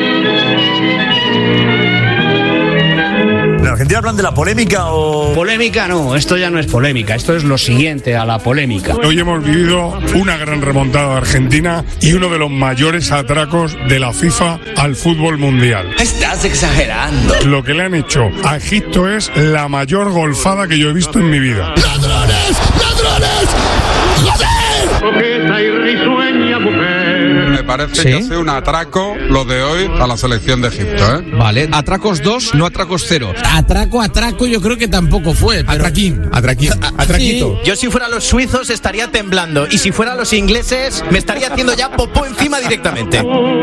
¿En Argentina hablan de la polémica o...? Polémica no, esto ya no es polémica, esto es lo siguiente a la polémica. Hoy hemos vivido una gran remontada de Argentina y uno de los mayores atracos de la FIFA al fútbol mundial. Estás exagerando. Lo que le han hecho a Egipto es la mayor golfada que yo he visto en mi vida. ¡Ladrones! ¡Ladrones! ¡Joder! Esta irrisueña mujer. Me parece ¿Sí? que hace un atraco lo de hoy a la selección de Egipto, ¿eh? Vale, atracos dos, no atracos cero. Atraco, atraco, yo creo que tampoco fue. Pero... Atraquín, atraquín, atraquito. Yo si fuera los suizos estaría temblando y si fuera los ingleses me estaría haciendo ya popó encima directamente.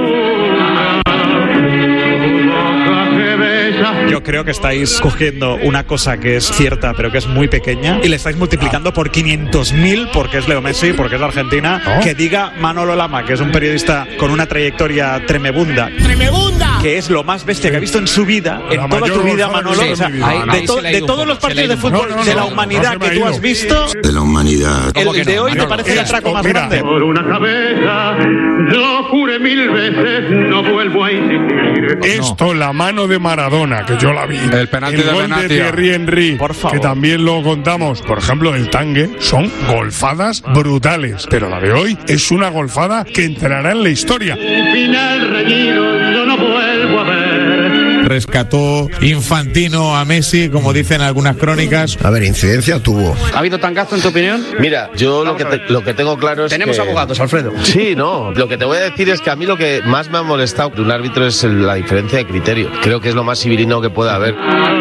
Yo creo que estáis cogiendo una cosa que es cierta, pero que es muy pequeña, y le estáis multiplicando por quinientos mil, porque es Leo Messi, porque es de Argentina. ¿No? Que diga Manolo Lama, que es un periodista con una trayectoria tremebunda. ¡Tremebunda! Que es lo más bestia que ha visto en su vida, en La toda mayor tu vida, golfada Manolo. que he O sea, visto en mi vida. de, Ahí to- se le ha de ido todos un los poco, partidos se le de ha ido un fútbol poco. No, de no, la no, humanidad no se me que tú ha has ido. visto, De la humanidad. el de hoy te parece el atraco más mira, grande. Por una cabeza, yo juré mil veces, no vuelvo a insistir. Esto, la mano de Maradona, que yo la vi. El penalti de gol de Benatia. Thierry Henry, Por favor. que también lo contamos. Por ejemplo, el tangue, son golfadas brutales. Pero la de hoy es una golfada que entrará en la historia. Un final reñido, yo no vuelvo a ver. Rescató Infantino a Messi, como dicen algunas crónicas. A ver, incidencia tuvo. ¿Ha habido tangazo en tu opinión? Mira, yo lo que, te- lo que tengo claro es Tenemos que... abogados, Alfredo. Sí, no. Lo que te voy a decir es que a mí lo que más me ha molestado de un árbitro es el- la diferencia de criterio. Creo que es lo más civilino que puede haber.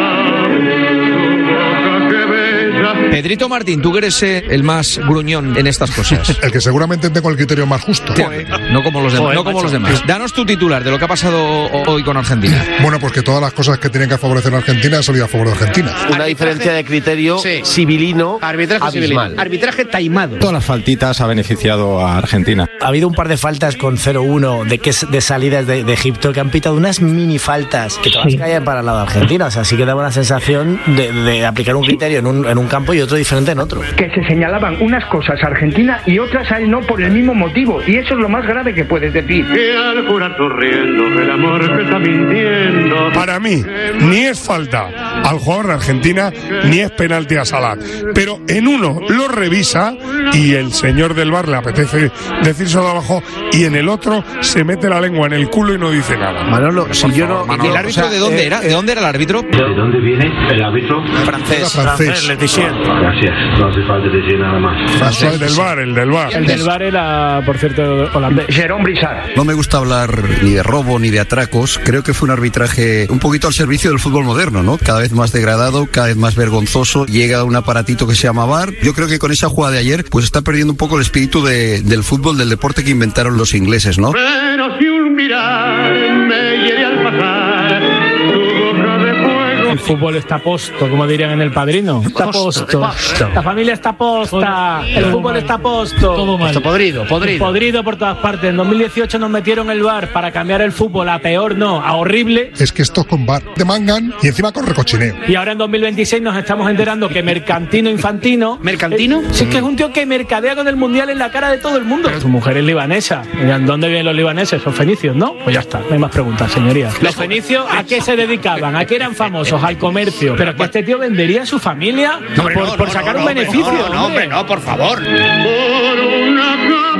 Pedrito Martín, tú que eres eh, el más gruñón en estas cosas. El que seguramente tengo el criterio más justo. No como los demás. Joder, no como macho. los demás. Danos tu titular de lo que ha pasado hoy con Argentina. Bueno, pues que todas las cosas que tienen que favorecer a Argentina han salido a favor de Argentina. Una diferencia de criterio Sí. civilino Arbitraje civil. abismal. Arbitraje taimado. Todas las faltitas ha beneficiado a Argentina. Ha habido un par de faltas con cero uno de, que es de salidas de, de Egipto que han pitado unas mini faltas que todas caen para el lado de Argentina. O sea, sí que daba una sensación de, de aplicar un criterio en un, en un campo y otro diferente en otro. Que se señalaban unas cosas a Argentina y otras a él no por el mismo motivo. Y eso es lo más grave que puedes decir. Que al jurar sonriendo, el amor que está mintiendo. Para mí, ni es falta al jugador de Argentina, ni es penalti a Salah. Pero en uno lo revisa y el señor del bar le apetece decírselo de abajo, y en el otro se mete la lengua en el culo y no dice nada. Manolo, si yo no. ¿Y el árbitro de dónde era? ¿De dónde era el árbitro? ¿De dónde viene el árbitro? Francés. Francés. Gracias, no hace falta decir nada más. El del bar, el del bar. El del bar era, por cierto, holandés. Jerón Brisard. No me gusta hablar ni de robo ni de atracos. Creo que fue un arbitraje un poquito al servicio del fútbol moderno, ¿no? Cada vez más degradado, cada vez más vergonzoso. Llega un aparatito que se llama V A R. Yo creo que con esa jugada de ayer, pues está perdiendo un poco el espíritu de- del fútbol, del deporte que inventaron los ingleses, ¿no? Pero si un mirar me hiere al pasar, tu boca de fuego. El fútbol está posto, como dirían en El Padrino. Está posto. La familia está posta. El fútbol está posto. Todo mal. Esto podrido, podrido. Podrido por todas partes. En dos mil dieciocho nos metieron el V A R para cambiar el fútbol a peor, no, a horrible. Es que estos con bar te mangan y encima con recochineo. Y ahora en dos mil veintiséis nos estamos enterando que Mercantino Infantino. ¿Mercantino? Eh, sí, que es un tío que mercadea con el mundial en la cara de todo el mundo. Su mujer es libanesa. Dirán, ¿dónde vienen los libaneses? Son fenicios, ¿no? Pues ya está, no hay más preguntas, señoría. Los fenicios, ¿a qué se dedicaban? ¿A qué eran famosos? Al comercio. Pero que este tío vendería a su familia por, no, por no, sacar no, un no, hombre, beneficio. No, no, hombre, no, por favor. Por una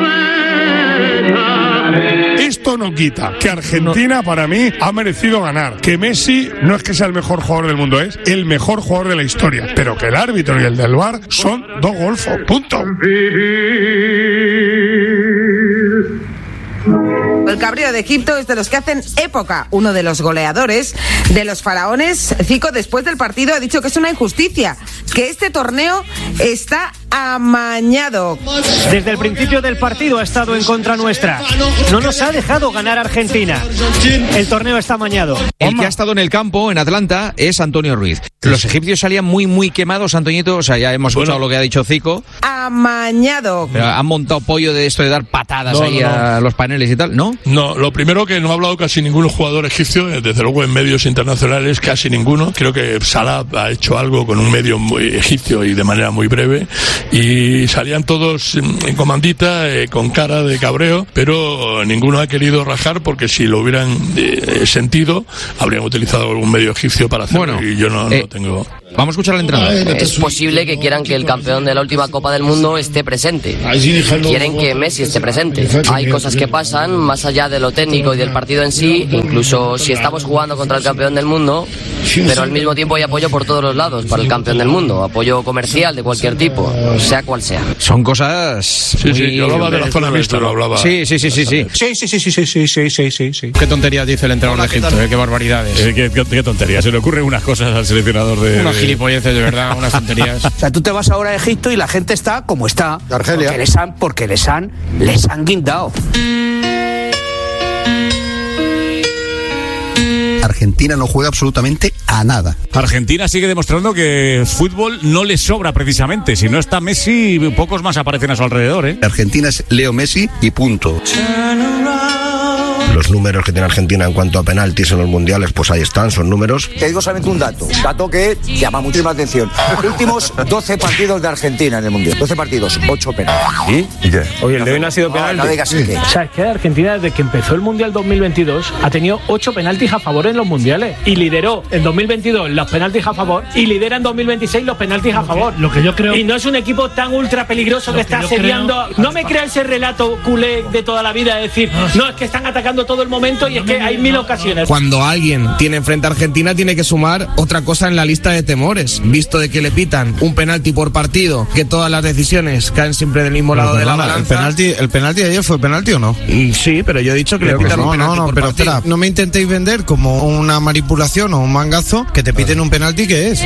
cabeza. Esto no quita que Argentina, para mí, ha merecido ganar. Que Messi no es que sea el mejor jugador del mundo, es el mejor jugador de la historia. Pero que el árbitro y el del V A R son dos golfos. Punto. El cabreo de Egipto es de los que hacen época. Uno de los goleadores de los faraones, Zico, después del partido ha dicho que es una injusticia, que este torneo está amañado. Desde el principio del partido ha estado en contra nuestra. No nos ha dejado ganar Argentina. El torneo está amañado. El que ha estado en el campo, en Atlanta, es Antonio Ruiz. Los egipcios salían muy, muy quemados, Antoñito. O sea, ya hemos escuchado bueno. lo que ha dicho Zico. Amañado. Pero han montado pollo de esto de dar patadas no, ahí no, no. a los paneles y tal, ¿no? No, lo primero que no ha hablado casi ningún jugador egipcio, desde luego en medios internacionales, casi ninguno. Creo que Salah ha hecho algo con un medio muy egipcio y de manera muy breve. Y salían todos en comandita, eh, con cara de cabreo, pero ninguno ha querido rajar porque si lo hubieran eh, sentido, habrían utilizado algún medio egipcio para hacerlo bueno, y yo no, eh, no tengo... Vamos a escuchar al entrenador. Es posible que quieran que el campeón de la última Copa del Mundo esté presente. Quieren que Messi esté presente. Hay cosas que pasan más allá de lo técnico y del partido en sí, incluso si estamos jugando contra el campeón del mundo, pero al mismo tiempo hay apoyo por todos los lados para el campeón del mundo, apoyo comercial de cualquier tipo, sea cual sea. Son cosas... Sí, muy... sí, yo hablaba de la zona mixta, lo hablaba. Sí, sí, sí, sí, sí. Sí, sí, sí, sí, sí, sí, sí, sí, sí, sí. Qué tonterías dice el entrenador de Egipto, eh, qué barbaridades. Eh, qué, qué, qué tonterías, se le ocurren unas cosas al seleccionador de... Unas gilipolleces, de verdad. Unas tonterías. O sea, tú te vas ahora a Egipto y la gente está como está. Argelia. Porque les han, porque les han, les han guindado. Argentina no juega absolutamente a nada. Argentina sigue demostrando que fútbol no le sobra precisamente. Si no está Messi, pocos más aparecen a su alrededor, ¿eh? Argentina es Leo Messi y punto. Los números que tiene Argentina en cuanto a penaltis en los mundiales, pues ahí están, son números. Te digo solamente un dato, dato que llama muchísima atención. Los últimos doce partidos de Argentina en el mundial. doce partidos, ocho penaltis. ¿Y? ¿Y qué? Oye, el de hoy no ha sido penalti. No, no digas sí. que. O sea, es que Argentina desde que empezó el mundial dos mil veintidós ha tenido ocho penaltis a favor en los mundiales y lideró en dos mil veintidós los penaltis a favor y lidera en dos mil veintiséis los penaltis a favor. Lo que yo creo. Y no es un equipo tan ultra peligroso que, que está asediando. Creo... No me crea ese relato culé de toda la vida de decir, no, es que están atacando todo el momento y es que hay mil ocasiones. Cuando alguien tiene frente a Argentina tiene que sumar otra cosa en la lista de temores, visto de que le pitan un penalti por partido, que todas las decisiones caen siempre del mismo pero lado perdona, de la balanza. ¿El penalti, el penalti de ayer fue penalti o no? Sí, pero yo he dicho que pero le pitan no, un penalti no, no, por pero partido. Espera, no me intentéis vender como una manipulación o un mangazo que te piten un penalti que es.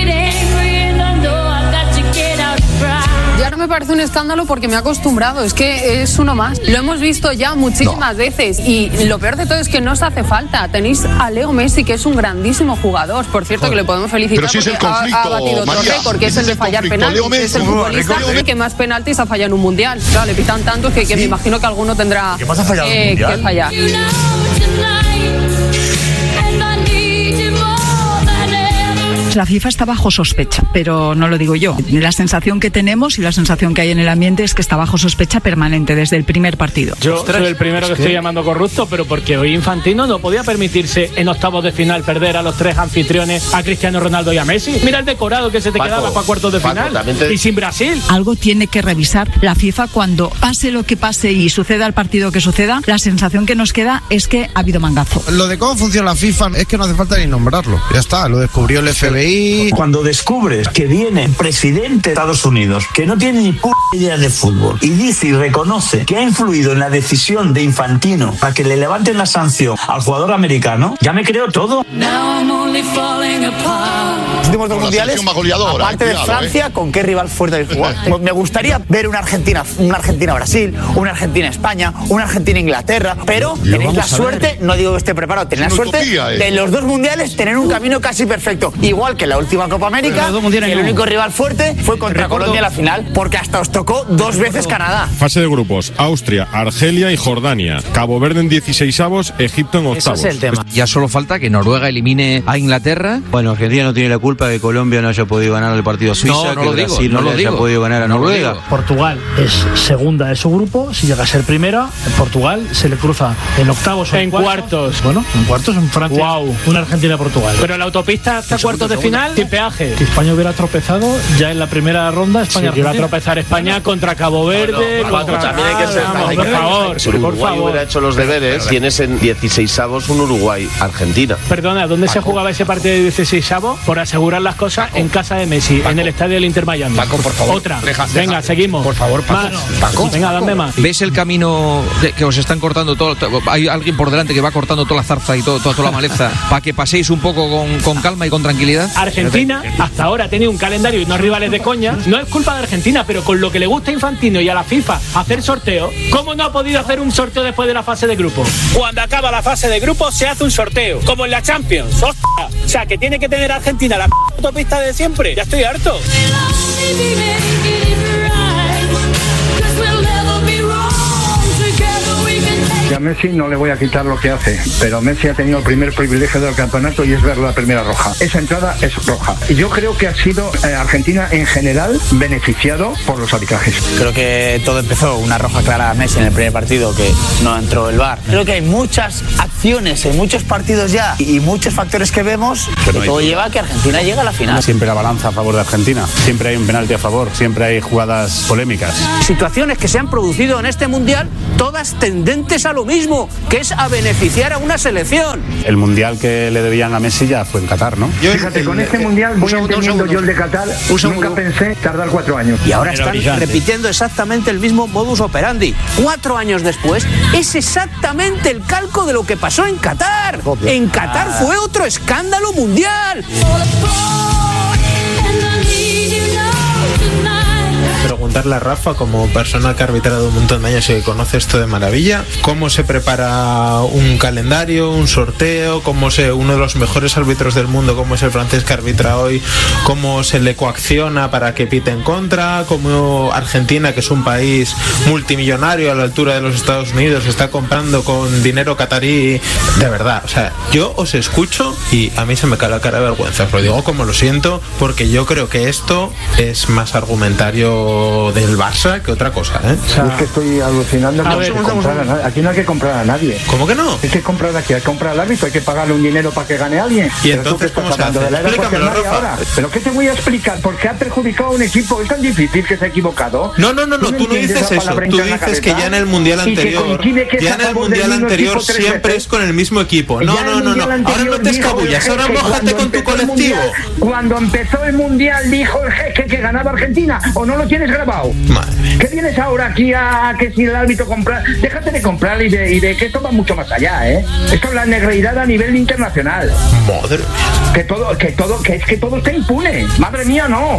Ya no me parece un escándalo porque me he acostumbrado, es que es uno más. Lo hemos visto ya muchísimas no. veces y lo peor de todo es que no os hace falta. Tenéis a Leo Messi, que es un grandísimo jugador, por cierto, Joder. que le podemos felicitar si porque ha, ha batido otro récord, que es el de fallar penaltis. Es el futbolista que más penaltis ha fallado en un mundial. Claro, le pitan tantos que, que ¿Sí? me imagino que alguno tendrá ¿Qué pasa fallado eh, que fallar. La FIFA está bajo sospecha, pero no lo digo yo. La sensación que tenemos y la sensación que hay en el ambiente es que está bajo sospecha permanente desde el primer partido. Yo Ostras, soy el primero que ¿qué? estoy llamando corrupto, pero porque hoy Infantino no podía permitirse en octavos de final perder a los tres anfitriones, a Cristiano Ronaldo y a Messi. Mira el decorado que se te Paco, quedaba para cuartos de Paco, final te... y sin Brasil. Algo tiene que revisar la FIFA cuando pase lo que pase y suceda el partido que suceda. La sensación que nos queda es que ha habido mangazo. Lo de cómo funciona la FIFA es que no hace falta ni nombrarlo. Ya está, lo descubrió el F B I. Cuando descubres que viene presidente de Estados Unidos, que no tiene ni puta idea de fútbol, y dice y reconoce que ha influido en la decisión de Infantino para que le levanten la sanción al jugador americano, ya me creo todo. Los últimos dos mundiales, aparte de Francia, ¿eh? ¿Con qué rival fuerte habéis jugado? Me gustaría ver una Argentina, una Argentina-Brasil, una Argentina-España, una Argentina-Inglaterra, pero tenéis la suerte, no digo que esté preparado, tenéis la suerte de los dos mundiales tener un camino casi perfecto. Igual que la última Copa América, el único rival fuerte fue contra Colombia en la final, porque hasta os tocó dos veces Canadá. Fase de grupos: Austria, Argelia y Jordania. Cabo Verde en dieciseisavos, Egipto en octavos. Ese es el tema. Ya solo falta que Noruega elimine a Inglaterra. Bueno, Argentina no tiene la culpa de que Colombia no haya podido ganar el partido a Suiza, no, no que lo Brasil digo, no, no le lo haya digo. podido ganar a no Noruega. Portugal es segunda de su grupo, si llega a ser primera, en Portugal se le cruza en octavos o en, en cuartos. cuartos. Bueno, en cuartos en Francia. Wow. Una Argentina-Portugal. Pero la autopista hasta cuartos de final sin peaje. Si España hubiera tropezado, ya en la primera ronda España sí, iba a tropezar España contra Cabo Verde. No, no, contra... También hay que ser. Vamos, hay por que favor, si Uruguay por favor. hubiera hecho los deberes, tienes en dieciseisavos un Uruguay-Argentina. Perdona, ¿dónde Paco. se jugaba ese partido de dieciseisavos? Por asegurar las cosas Paco. en casa de Messi, Paco. en el estadio del Inter Miami. Paco, por favor. Otra. Deja, Venga, deja. seguimos. Por favor, Paco. Más. Paco. Venga, dame más. ¿Ves el camino de, que os están cortando todo? Hay alguien por delante que va cortando toda la zarza y todo, toda, toda la maleza para que paséis un poco con, con calma y con tranquilidad. Argentina hasta ahora ha tenido un calendario y unos rivales de coña. No es culpa de Argentina, pero con lo que le gusta a Infantino y a la FIFA hacer sorteo, ¿cómo no ha podido hacer un sorteo después de la fase de grupo? Cuando acaba la fase de grupo se hace un sorteo, como en la Champions. ¡Hostia! O sea, que tiene que tener Argentina la p autopista de siempre. Ya estoy harto. A Messi no le voy a quitar lo que hace, pero Messi ha tenido el primer privilegio del campeonato y es ver la primera roja. Esa entrada es roja. Y yo creo que ha sido eh, Argentina en general beneficiado por los arbitrajes. Creo que todo empezó una roja clara a Messi en el primer partido, que no entró el V A R. Creo que hay muchas acciones en muchos partidos ya y muchos factores que vemos que todo lleva a que Argentina llegue a la final. Siempre la balanza a favor de Argentina, siempre hay un penalti a favor, siempre hay jugadas polémicas. Situaciones que se han producido en este mundial, todas tendentes a lo mismo, que es a beneficiar a una selección. El mundial que le debían a Messi ya fue en Qatar, ¿no? Yo, Fíjate, con este mundial voy entendiendo yo el de Qatar, nunca pensé tardar cuatro años. Y ahora están repitiendo exactamente el mismo modus operandi. Cuatro años después es exactamente el calco de lo que pasó en Qatar. En Qatar fue otro escándalo mundial. Preguntarle a Rafa, como persona que ha arbitrado un montón de años y que conoce esto de maravilla, cómo se prepara un calendario, un sorteo, cómo se, uno de los mejores árbitros del mundo, como es el francés que arbitra hoy, cómo se le coacciona para que pite en contra, cómo Argentina, que es un país multimillonario a la altura de los Estados Unidos, está comprando con dinero catarí, de verdad. O sea, yo os escucho y a mí se me cae la cara de vergüenza, os lo digo como lo siento, porque yo creo que esto es más argumentario del Barça que otra cosa, ¿eh? O sea, es que estoy alucinando. No ver, a aquí no hay que comprar a nadie. ¿Cómo que no? Hay que comprar aquí, hay que comprar al árbitro, hay que pagarle un dinero para que gane a alguien. ¿Y pero entonces cómo se hace? Explícamelo, Rafa. Ahora. ¿Pero qué te voy a explicar? ¿Por qué ha perjudicado a un equipo? ¿Es tan difícil que se ha equivocado? No, no, no, no, tú no dices eso. Tú dices que ya en el mundial anterior, ya en el mundial anterior siempre es con el mismo equipo. No, no, no, no. Ahora no te escabullas, ahora mójate con tu colectivo. Cuando empezó el mundial dijo el jeque que ganaba Argentina, ¿o no lo tienes grabado? Madre. ¿Qué vienes ahora aquí a que si el árbitro compra? Déjate de comprar y de, y de que esto va mucho más allá, ¿eh? Esto es la negreidad a nivel internacional. Madre mía. Que todo, que todo, que es que todo está impune. Madre mía, no.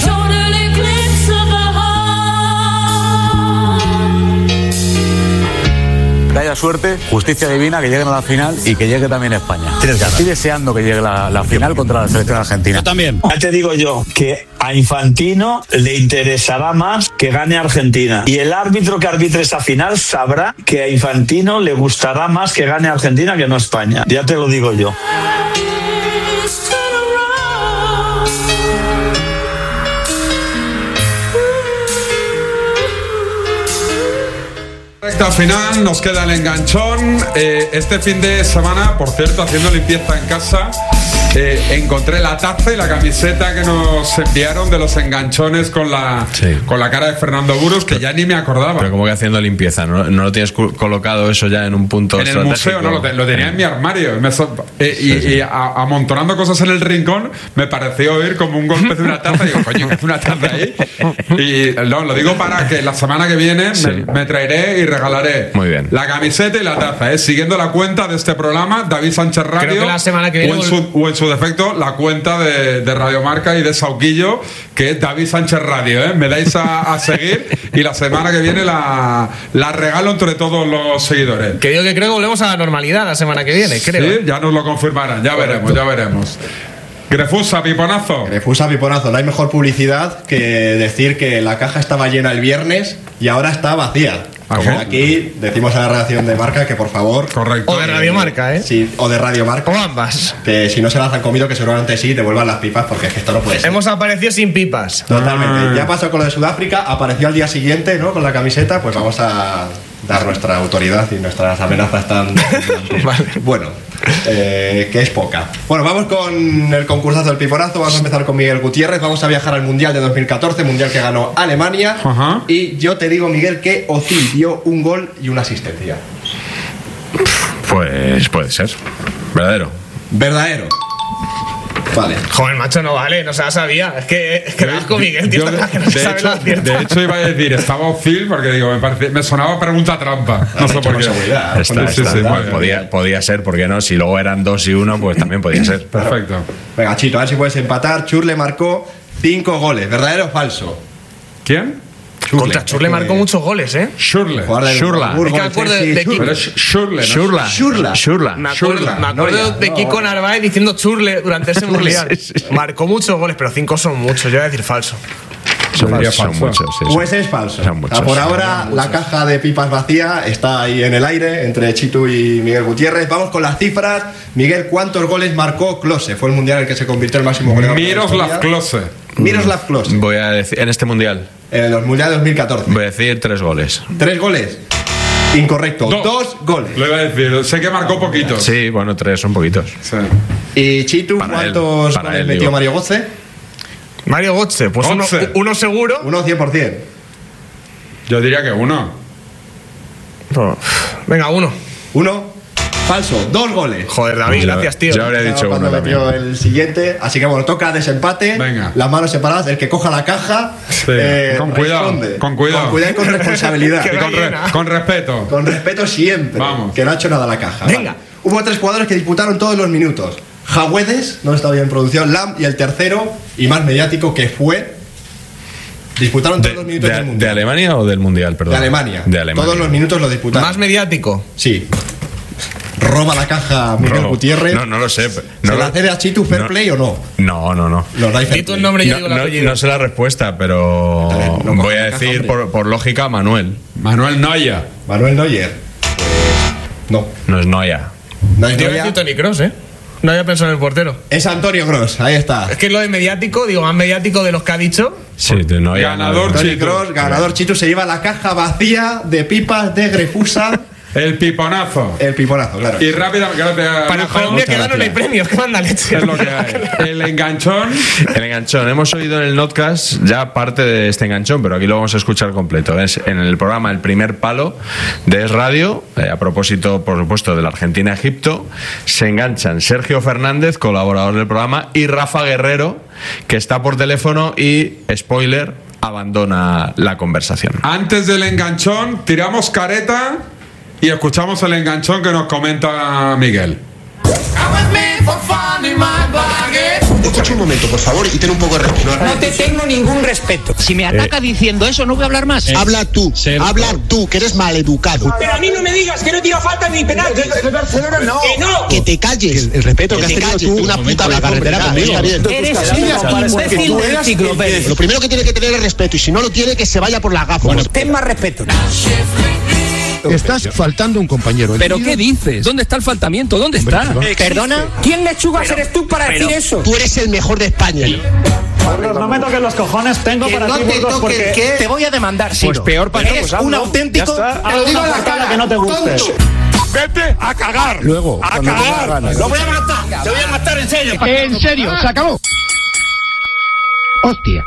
Que haya suerte, justicia divina, que lleguen a la final y que llegue también España. Estoy deseando que llegue la, la final contra la selección argentina. Yo también. Ya te digo yo que a Infantino le interesará más que gane Argentina. Y el árbitro que arbitre esa final sabrá que a Infantino le gustará más que gane Argentina que no España. Ya te lo digo yo. Recta final, nos queda el enganchón. Eh, este fin de semana, por cierto, haciendo limpieza en casa, eh, encontré la taza y la camiseta que nos enviaron de los enganchones con la, sí. con la cara de Fernando Burgos, que ya ni me acordaba. Pero como que haciendo limpieza, ¿no, no lo tienes colocado eso ya en un punto en el museo? No, lo, te, lo tenía en mi armario. Me so, eh, sí, y, sí. y a, amontonando cosas en el rincón, me pareció oír como un golpe de una taza. Y digo, coño, ¿qué hace una taza ahí? Y no, lo digo para que la semana que viene sí. me, me traeré y regalaré Muy bien. la camiseta y la taza, ¿eh? Siguiendo la cuenta de este programa, David Sánchez Radio. Creo que la semana que viene o en su, o en su defecto, la cuenta de, de Radio Marca y de Sauquillo, que es David Sánchez Radio, ¿eh? Me dais a, a seguir y la semana que viene la, la regalo entre todos los seguidores. Que digo que creo que volvemos a la normalidad la semana que viene, creo. Sí, ya nos lo confirmarán, ya Correcto. veremos, ya veremos. Grefusa, piponazo. Grefusa, piponazo. No hay mejor publicidad que decir que la caja estaba llena el viernes y ahora está vacía. Como aquí decimos a la redacción de Marca que por favor. Correcto. O de Radio Marca, ¿eh? Sí, o de Radio Marca. O ambas. Que si no se las han comido, que seguramente sí, devuelvan las pipas, porque es que esto no puede ser. Hemos aparecido sin pipas. Totalmente. Ah. Ya pasó con lo de Sudáfrica, apareció al día siguiente, ¿no? Con la camiseta, pues vamos a dar nuestra autoridad y nuestras amenazas tan... vale. Bueno, eh, que es poca. Bueno, vamos con el concursazo del piponazo. Vamos a empezar con Miguel Gutiérrez. Vamos a viajar al Mundial de dos mil catorce, Mundial que ganó Alemania. Ajá. Y yo te digo, Miguel, que Özil dio un gol y una asistencia. Pues puede ser. Verdadero. Verdadero. Vale. Joder, macho, no vale, no se la sabía. Es que, es que me con Miguel, tío, de, que no se de, sabe hecho, la cierta. de hecho, iba a decir, estaba Özil porque digo, me, parece, me sonaba pregunta trampa. No sé por qué. Está, sí, está, sí, sí, bueno, podía, podía ser, ¿por qué no? Si luego eran dos y uno, pues también podía ser. Perfecto. Venga, Chito, a ver si puedes empatar. Churle marcó cinco goles. ¿Verdadero o falso? ¿Quién? Churle. Contra Churle marcó muchos goles, ¿eh? Shurle. Shurla. Es que me acuerdo de, de Kiko. Shurle, Shurla. Shurla. Shurla. Me acuerdo, me acuerdo de Kiko Narváez diciendo Churle durante ese mundial. Sí, sí. Marcó muchos goles, pero cinco son muchos. Yo voy a decir falso. Son, falso. son muchos. Sí, pues es falso. Son muchos, por ahora, son la caja de pipas vacía está ahí en el aire entre Chitu y Miguel Gutiérrez. Vamos con las cifras. Miguel, ¿cuántos goles marcó Klose? Fue el mundial en el que se convirtió el máximo goleador. Miroslav Klose. Miroslav Klose. Voy a decir, en este mundial. En el mundial dos mil catorce. Voy a decir tres goles. ¿Tres goles? Incorrecto. Do, Dos goles. Lo iba a decir. Sé que marcó poquitos. Sí, bueno, tres son poquitos. Sí. ¿Y Chitu, para cuántos él, para goles él, metió digo. Mario Götze? Mario Götze, pues uno, uno seguro. Uno cien por ciento. Yo diría que uno. Oh, venga, uno. Uno. Falso, dos goles. Joder, David, yo, gracias, tío. Yo habría dicho uno también. Metió el siguiente, así que bueno, toca desempate. Venga. Las manos separadas, el que coja la caja. Sí. Eh, con cuidado, responde. con cuidado. Con cuidado y con responsabilidad. Y con, re, con respeto. Con respeto siempre. Vamos. Que no ha hecho nada a la caja. Venga. Vale. Hubo tres jugadores que disputaron todos los minutos. Jagüedes, no está bien producido, Lam, y el tercero, y más mediático, que fue... Disputaron todos de, los minutos de, del mundial. ¿De Alemania o del mundial? Perdón. De Alemania. De Alemania. Todos los minutos lo disputaron. ¿Más mediático? Sí. Roba la caja Miguel Robo. Gutiérrez. No, no lo sé. ¿Se No la lo... cede a Chitu Fair no, Play o no? No, no, no. Nos dais Di tu nombre y yo no, digo el no, apellido. no sé la respuesta, pero ver, no voy a caja, decir hombre. por, por lógica Manuel. Manuel Neuer. Manuel Neuer. Pues no. No es Neuer. No es Yo iba a Neuer. decir Toni Kroos, ¿eh? No había pensado en el portero. Es Antonio Gross, ahí está. Es que lo de mediático, digo, más mediático de los que ha dicho. Sí, de Neuer. Ganador Toni Chitu. Kroos, ganador Chitu, se lleva la caja vacía de pipas de Grefusa. El piponazo. El piponazo, claro. Y rápidamente, gracias, Para Alejo. Colombia que gano no hay premios, que manda leche. Es lo que hay. El enganchón. El enganchón. Hemos oído en el notcast ya parte de este enganchón, pero aquí lo vamos a escuchar completo. Es en el programa El Primer Palo de Es Radio, eh, a propósito, por supuesto, de la Argentina-Egipto, se enganchan Sergio Fernández, colaborador del programa, y Rafa Guerrero, que está por teléfono y, spoiler, abandona la conversación. Antes del enganchón, tiramos careta y escuchamos el enganchón que nos comenta Miguel. Escucha un momento, por favor, y ten un poco de respeto. No te tengo ningún respeto. Si me ataca eh. diciendo eso, no voy a hablar más. Eh. Habla tú, Ser habla tú, que eres maleducado. Pero a mí no me digas que no tira falta ni penal. Que Barcelona no. Que no. Que te calles. El, el respeto que, que has tenido tú, una puta la carretera conmigo. Eres un imbécil de enciclopedia. Lo primero que tiene que tener es respeto, y si no lo tiene, que se vaya por la gafa. Bueno, ten más respeto. Estás faltando a un compañero. ¿Pero qué dices? ¿Dónde está el faltamiento? ¿Dónde está? ¿Perdona? ¿Quién lechugas pero, eres tú para pero, decir eso? Tú eres el mejor de España. Carlos, no me toques los cojones, tengo que para no ti Burgos porque ¿qué? Te voy a demandar, sí. Pues no. Peor para eres pues un auténtico. Te lo digo a la cara que no te guste. Vete a cagar. Luego, a cagar. Lo voy a matar. Te voy a matar en serio. En serio, se acabó. Hostia.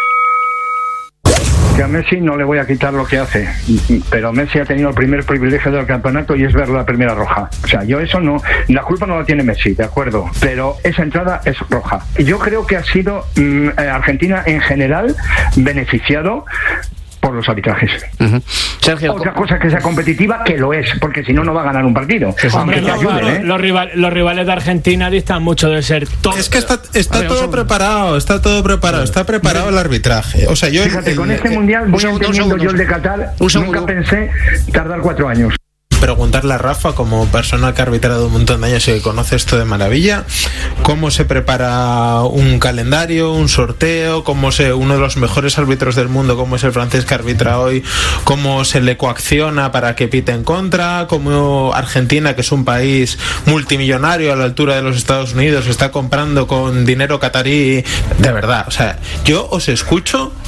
Que a Messi no le voy a quitar lo que hace, pero Messi ha tenido el primer privilegio del campeonato y es ver la primera roja. O sea, yo eso no, la culpa no la tiene Messi, de acuerdo, pero esa entrada es roja. Yo creo que ha sido mmm, Argentina en general beneficiado por los arbitrajes. Uh-huh. Sergio, otra cosa que sea competitiva, que lo es, porque si no, no va a ganar un partido. Hombre, no, ayuden, claro, ¿eh? los, rival, los rivales de Argentina distan mucho de ser top. Es que está, está ver, todo preparado, está todo preparado, está preparado el arbitraje. O sea, yo Fíjate, el, con este el, mundial voy segundo, entendiendo yo el de Qatar, nunca pensé tardar cuatro años. Preguntarle a Rafa, como persona que ha arbitrado un montón de años y que conoce esto de maravilla, cómo se prepara un calendario, un sorteo, cómo se uno de los mejores árbitros del mundo, como es el francés que arbitra hoy, cómo se le coacciona para que pite en contra, cómo Argentina, que es un país multimillonario a la altura de los Estados Unidos, está comprando con dinero catarí, de verdad. O sea, yo os escucho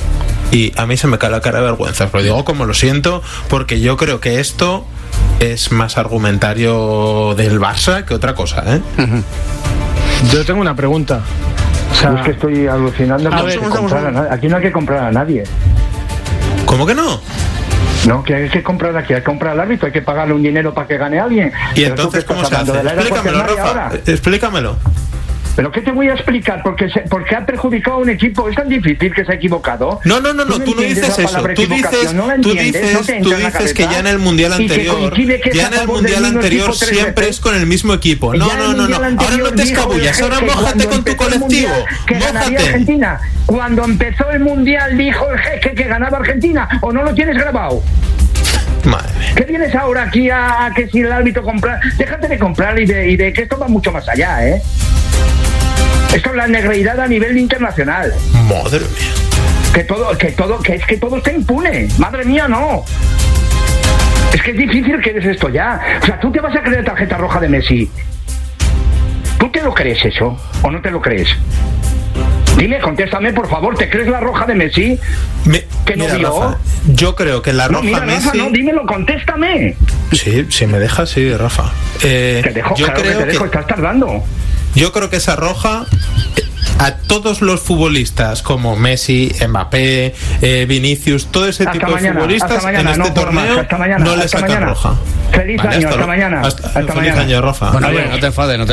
y a mí se me cae la cara de vergüenza. Os lo digo como lo siento, porque yo creo que esto es más argumentario del Barça que otra cosa, ¿eh? Uh-huh. Yo tengo una pregunta. O sea, es que estoy alucinando. A ver, vamos, a nadie. Aquí no hay que comprar a nadie. ¿Cómo que no? No, que hay que comprar aquí, hay que comprar al árbitro, hay que pagarle un dinero para que gane alguien. ¿Y Pero entonces cómo se hace? Explícamelo, Rafa. Explícamelo. ¿Pero qué te voy a explicar? Porque, se, porque ha perjudicado a un equipo. Es tan difícil que se ha equivocado. No, no, no, no, tú no dices eso. Tú dices, no tú dices, no tú dices que ya en el Mundial anterior, ya en el Mundial anterior siempre es con el mismo equipo. No, no, no, no. Ahora no te escabullas, ahora mójate con tu colectivo. Que ganaría Argentina. Cuando empezó el Mundial dijo el jeque que ganaba Argentina. ¿O no lo tienes grabado? Madre mía. ¿Qué vienes ahora aquí a, a que si el árbitro compra? Déjate de comprar y de, y de que esto va mucho más allá, ¿eh? Esto es la negreidad a nivel internacional. Madre mía. Que todo, que todo, que es que todo está impune. Madre mía, no. Es que es difícil que eres esto ya. O sea, ¿tú te vas a creer tarjeta roja de Messi? ¿Tú te lo crees eso? ¿O no te lo crees? Dime, contéstame, por favor, ¿te crees la roja de Messi? Me, ¿Que no mira, vio? Rafa, yo creo que la roja no, mira, Messi... Rafa, no, dímelo, contéstame. Sí, si me dejas, sí, Rafa. Eh, te dejo, yo claro creo que te dejo, que... estás tardando. Yo creo que esa roja a todos los futbolistas como Messi, Mbappé, eh, Vinicius, todo ese hasta tipo mañana, de futbolistas mañana, en este no torneo mañana, no les sacan roja. Feliz vale, año, hasta, hasta mañana. Hasta, hasta feliz mañana. año, Rafa. Bueno, bien, no te enfades, no te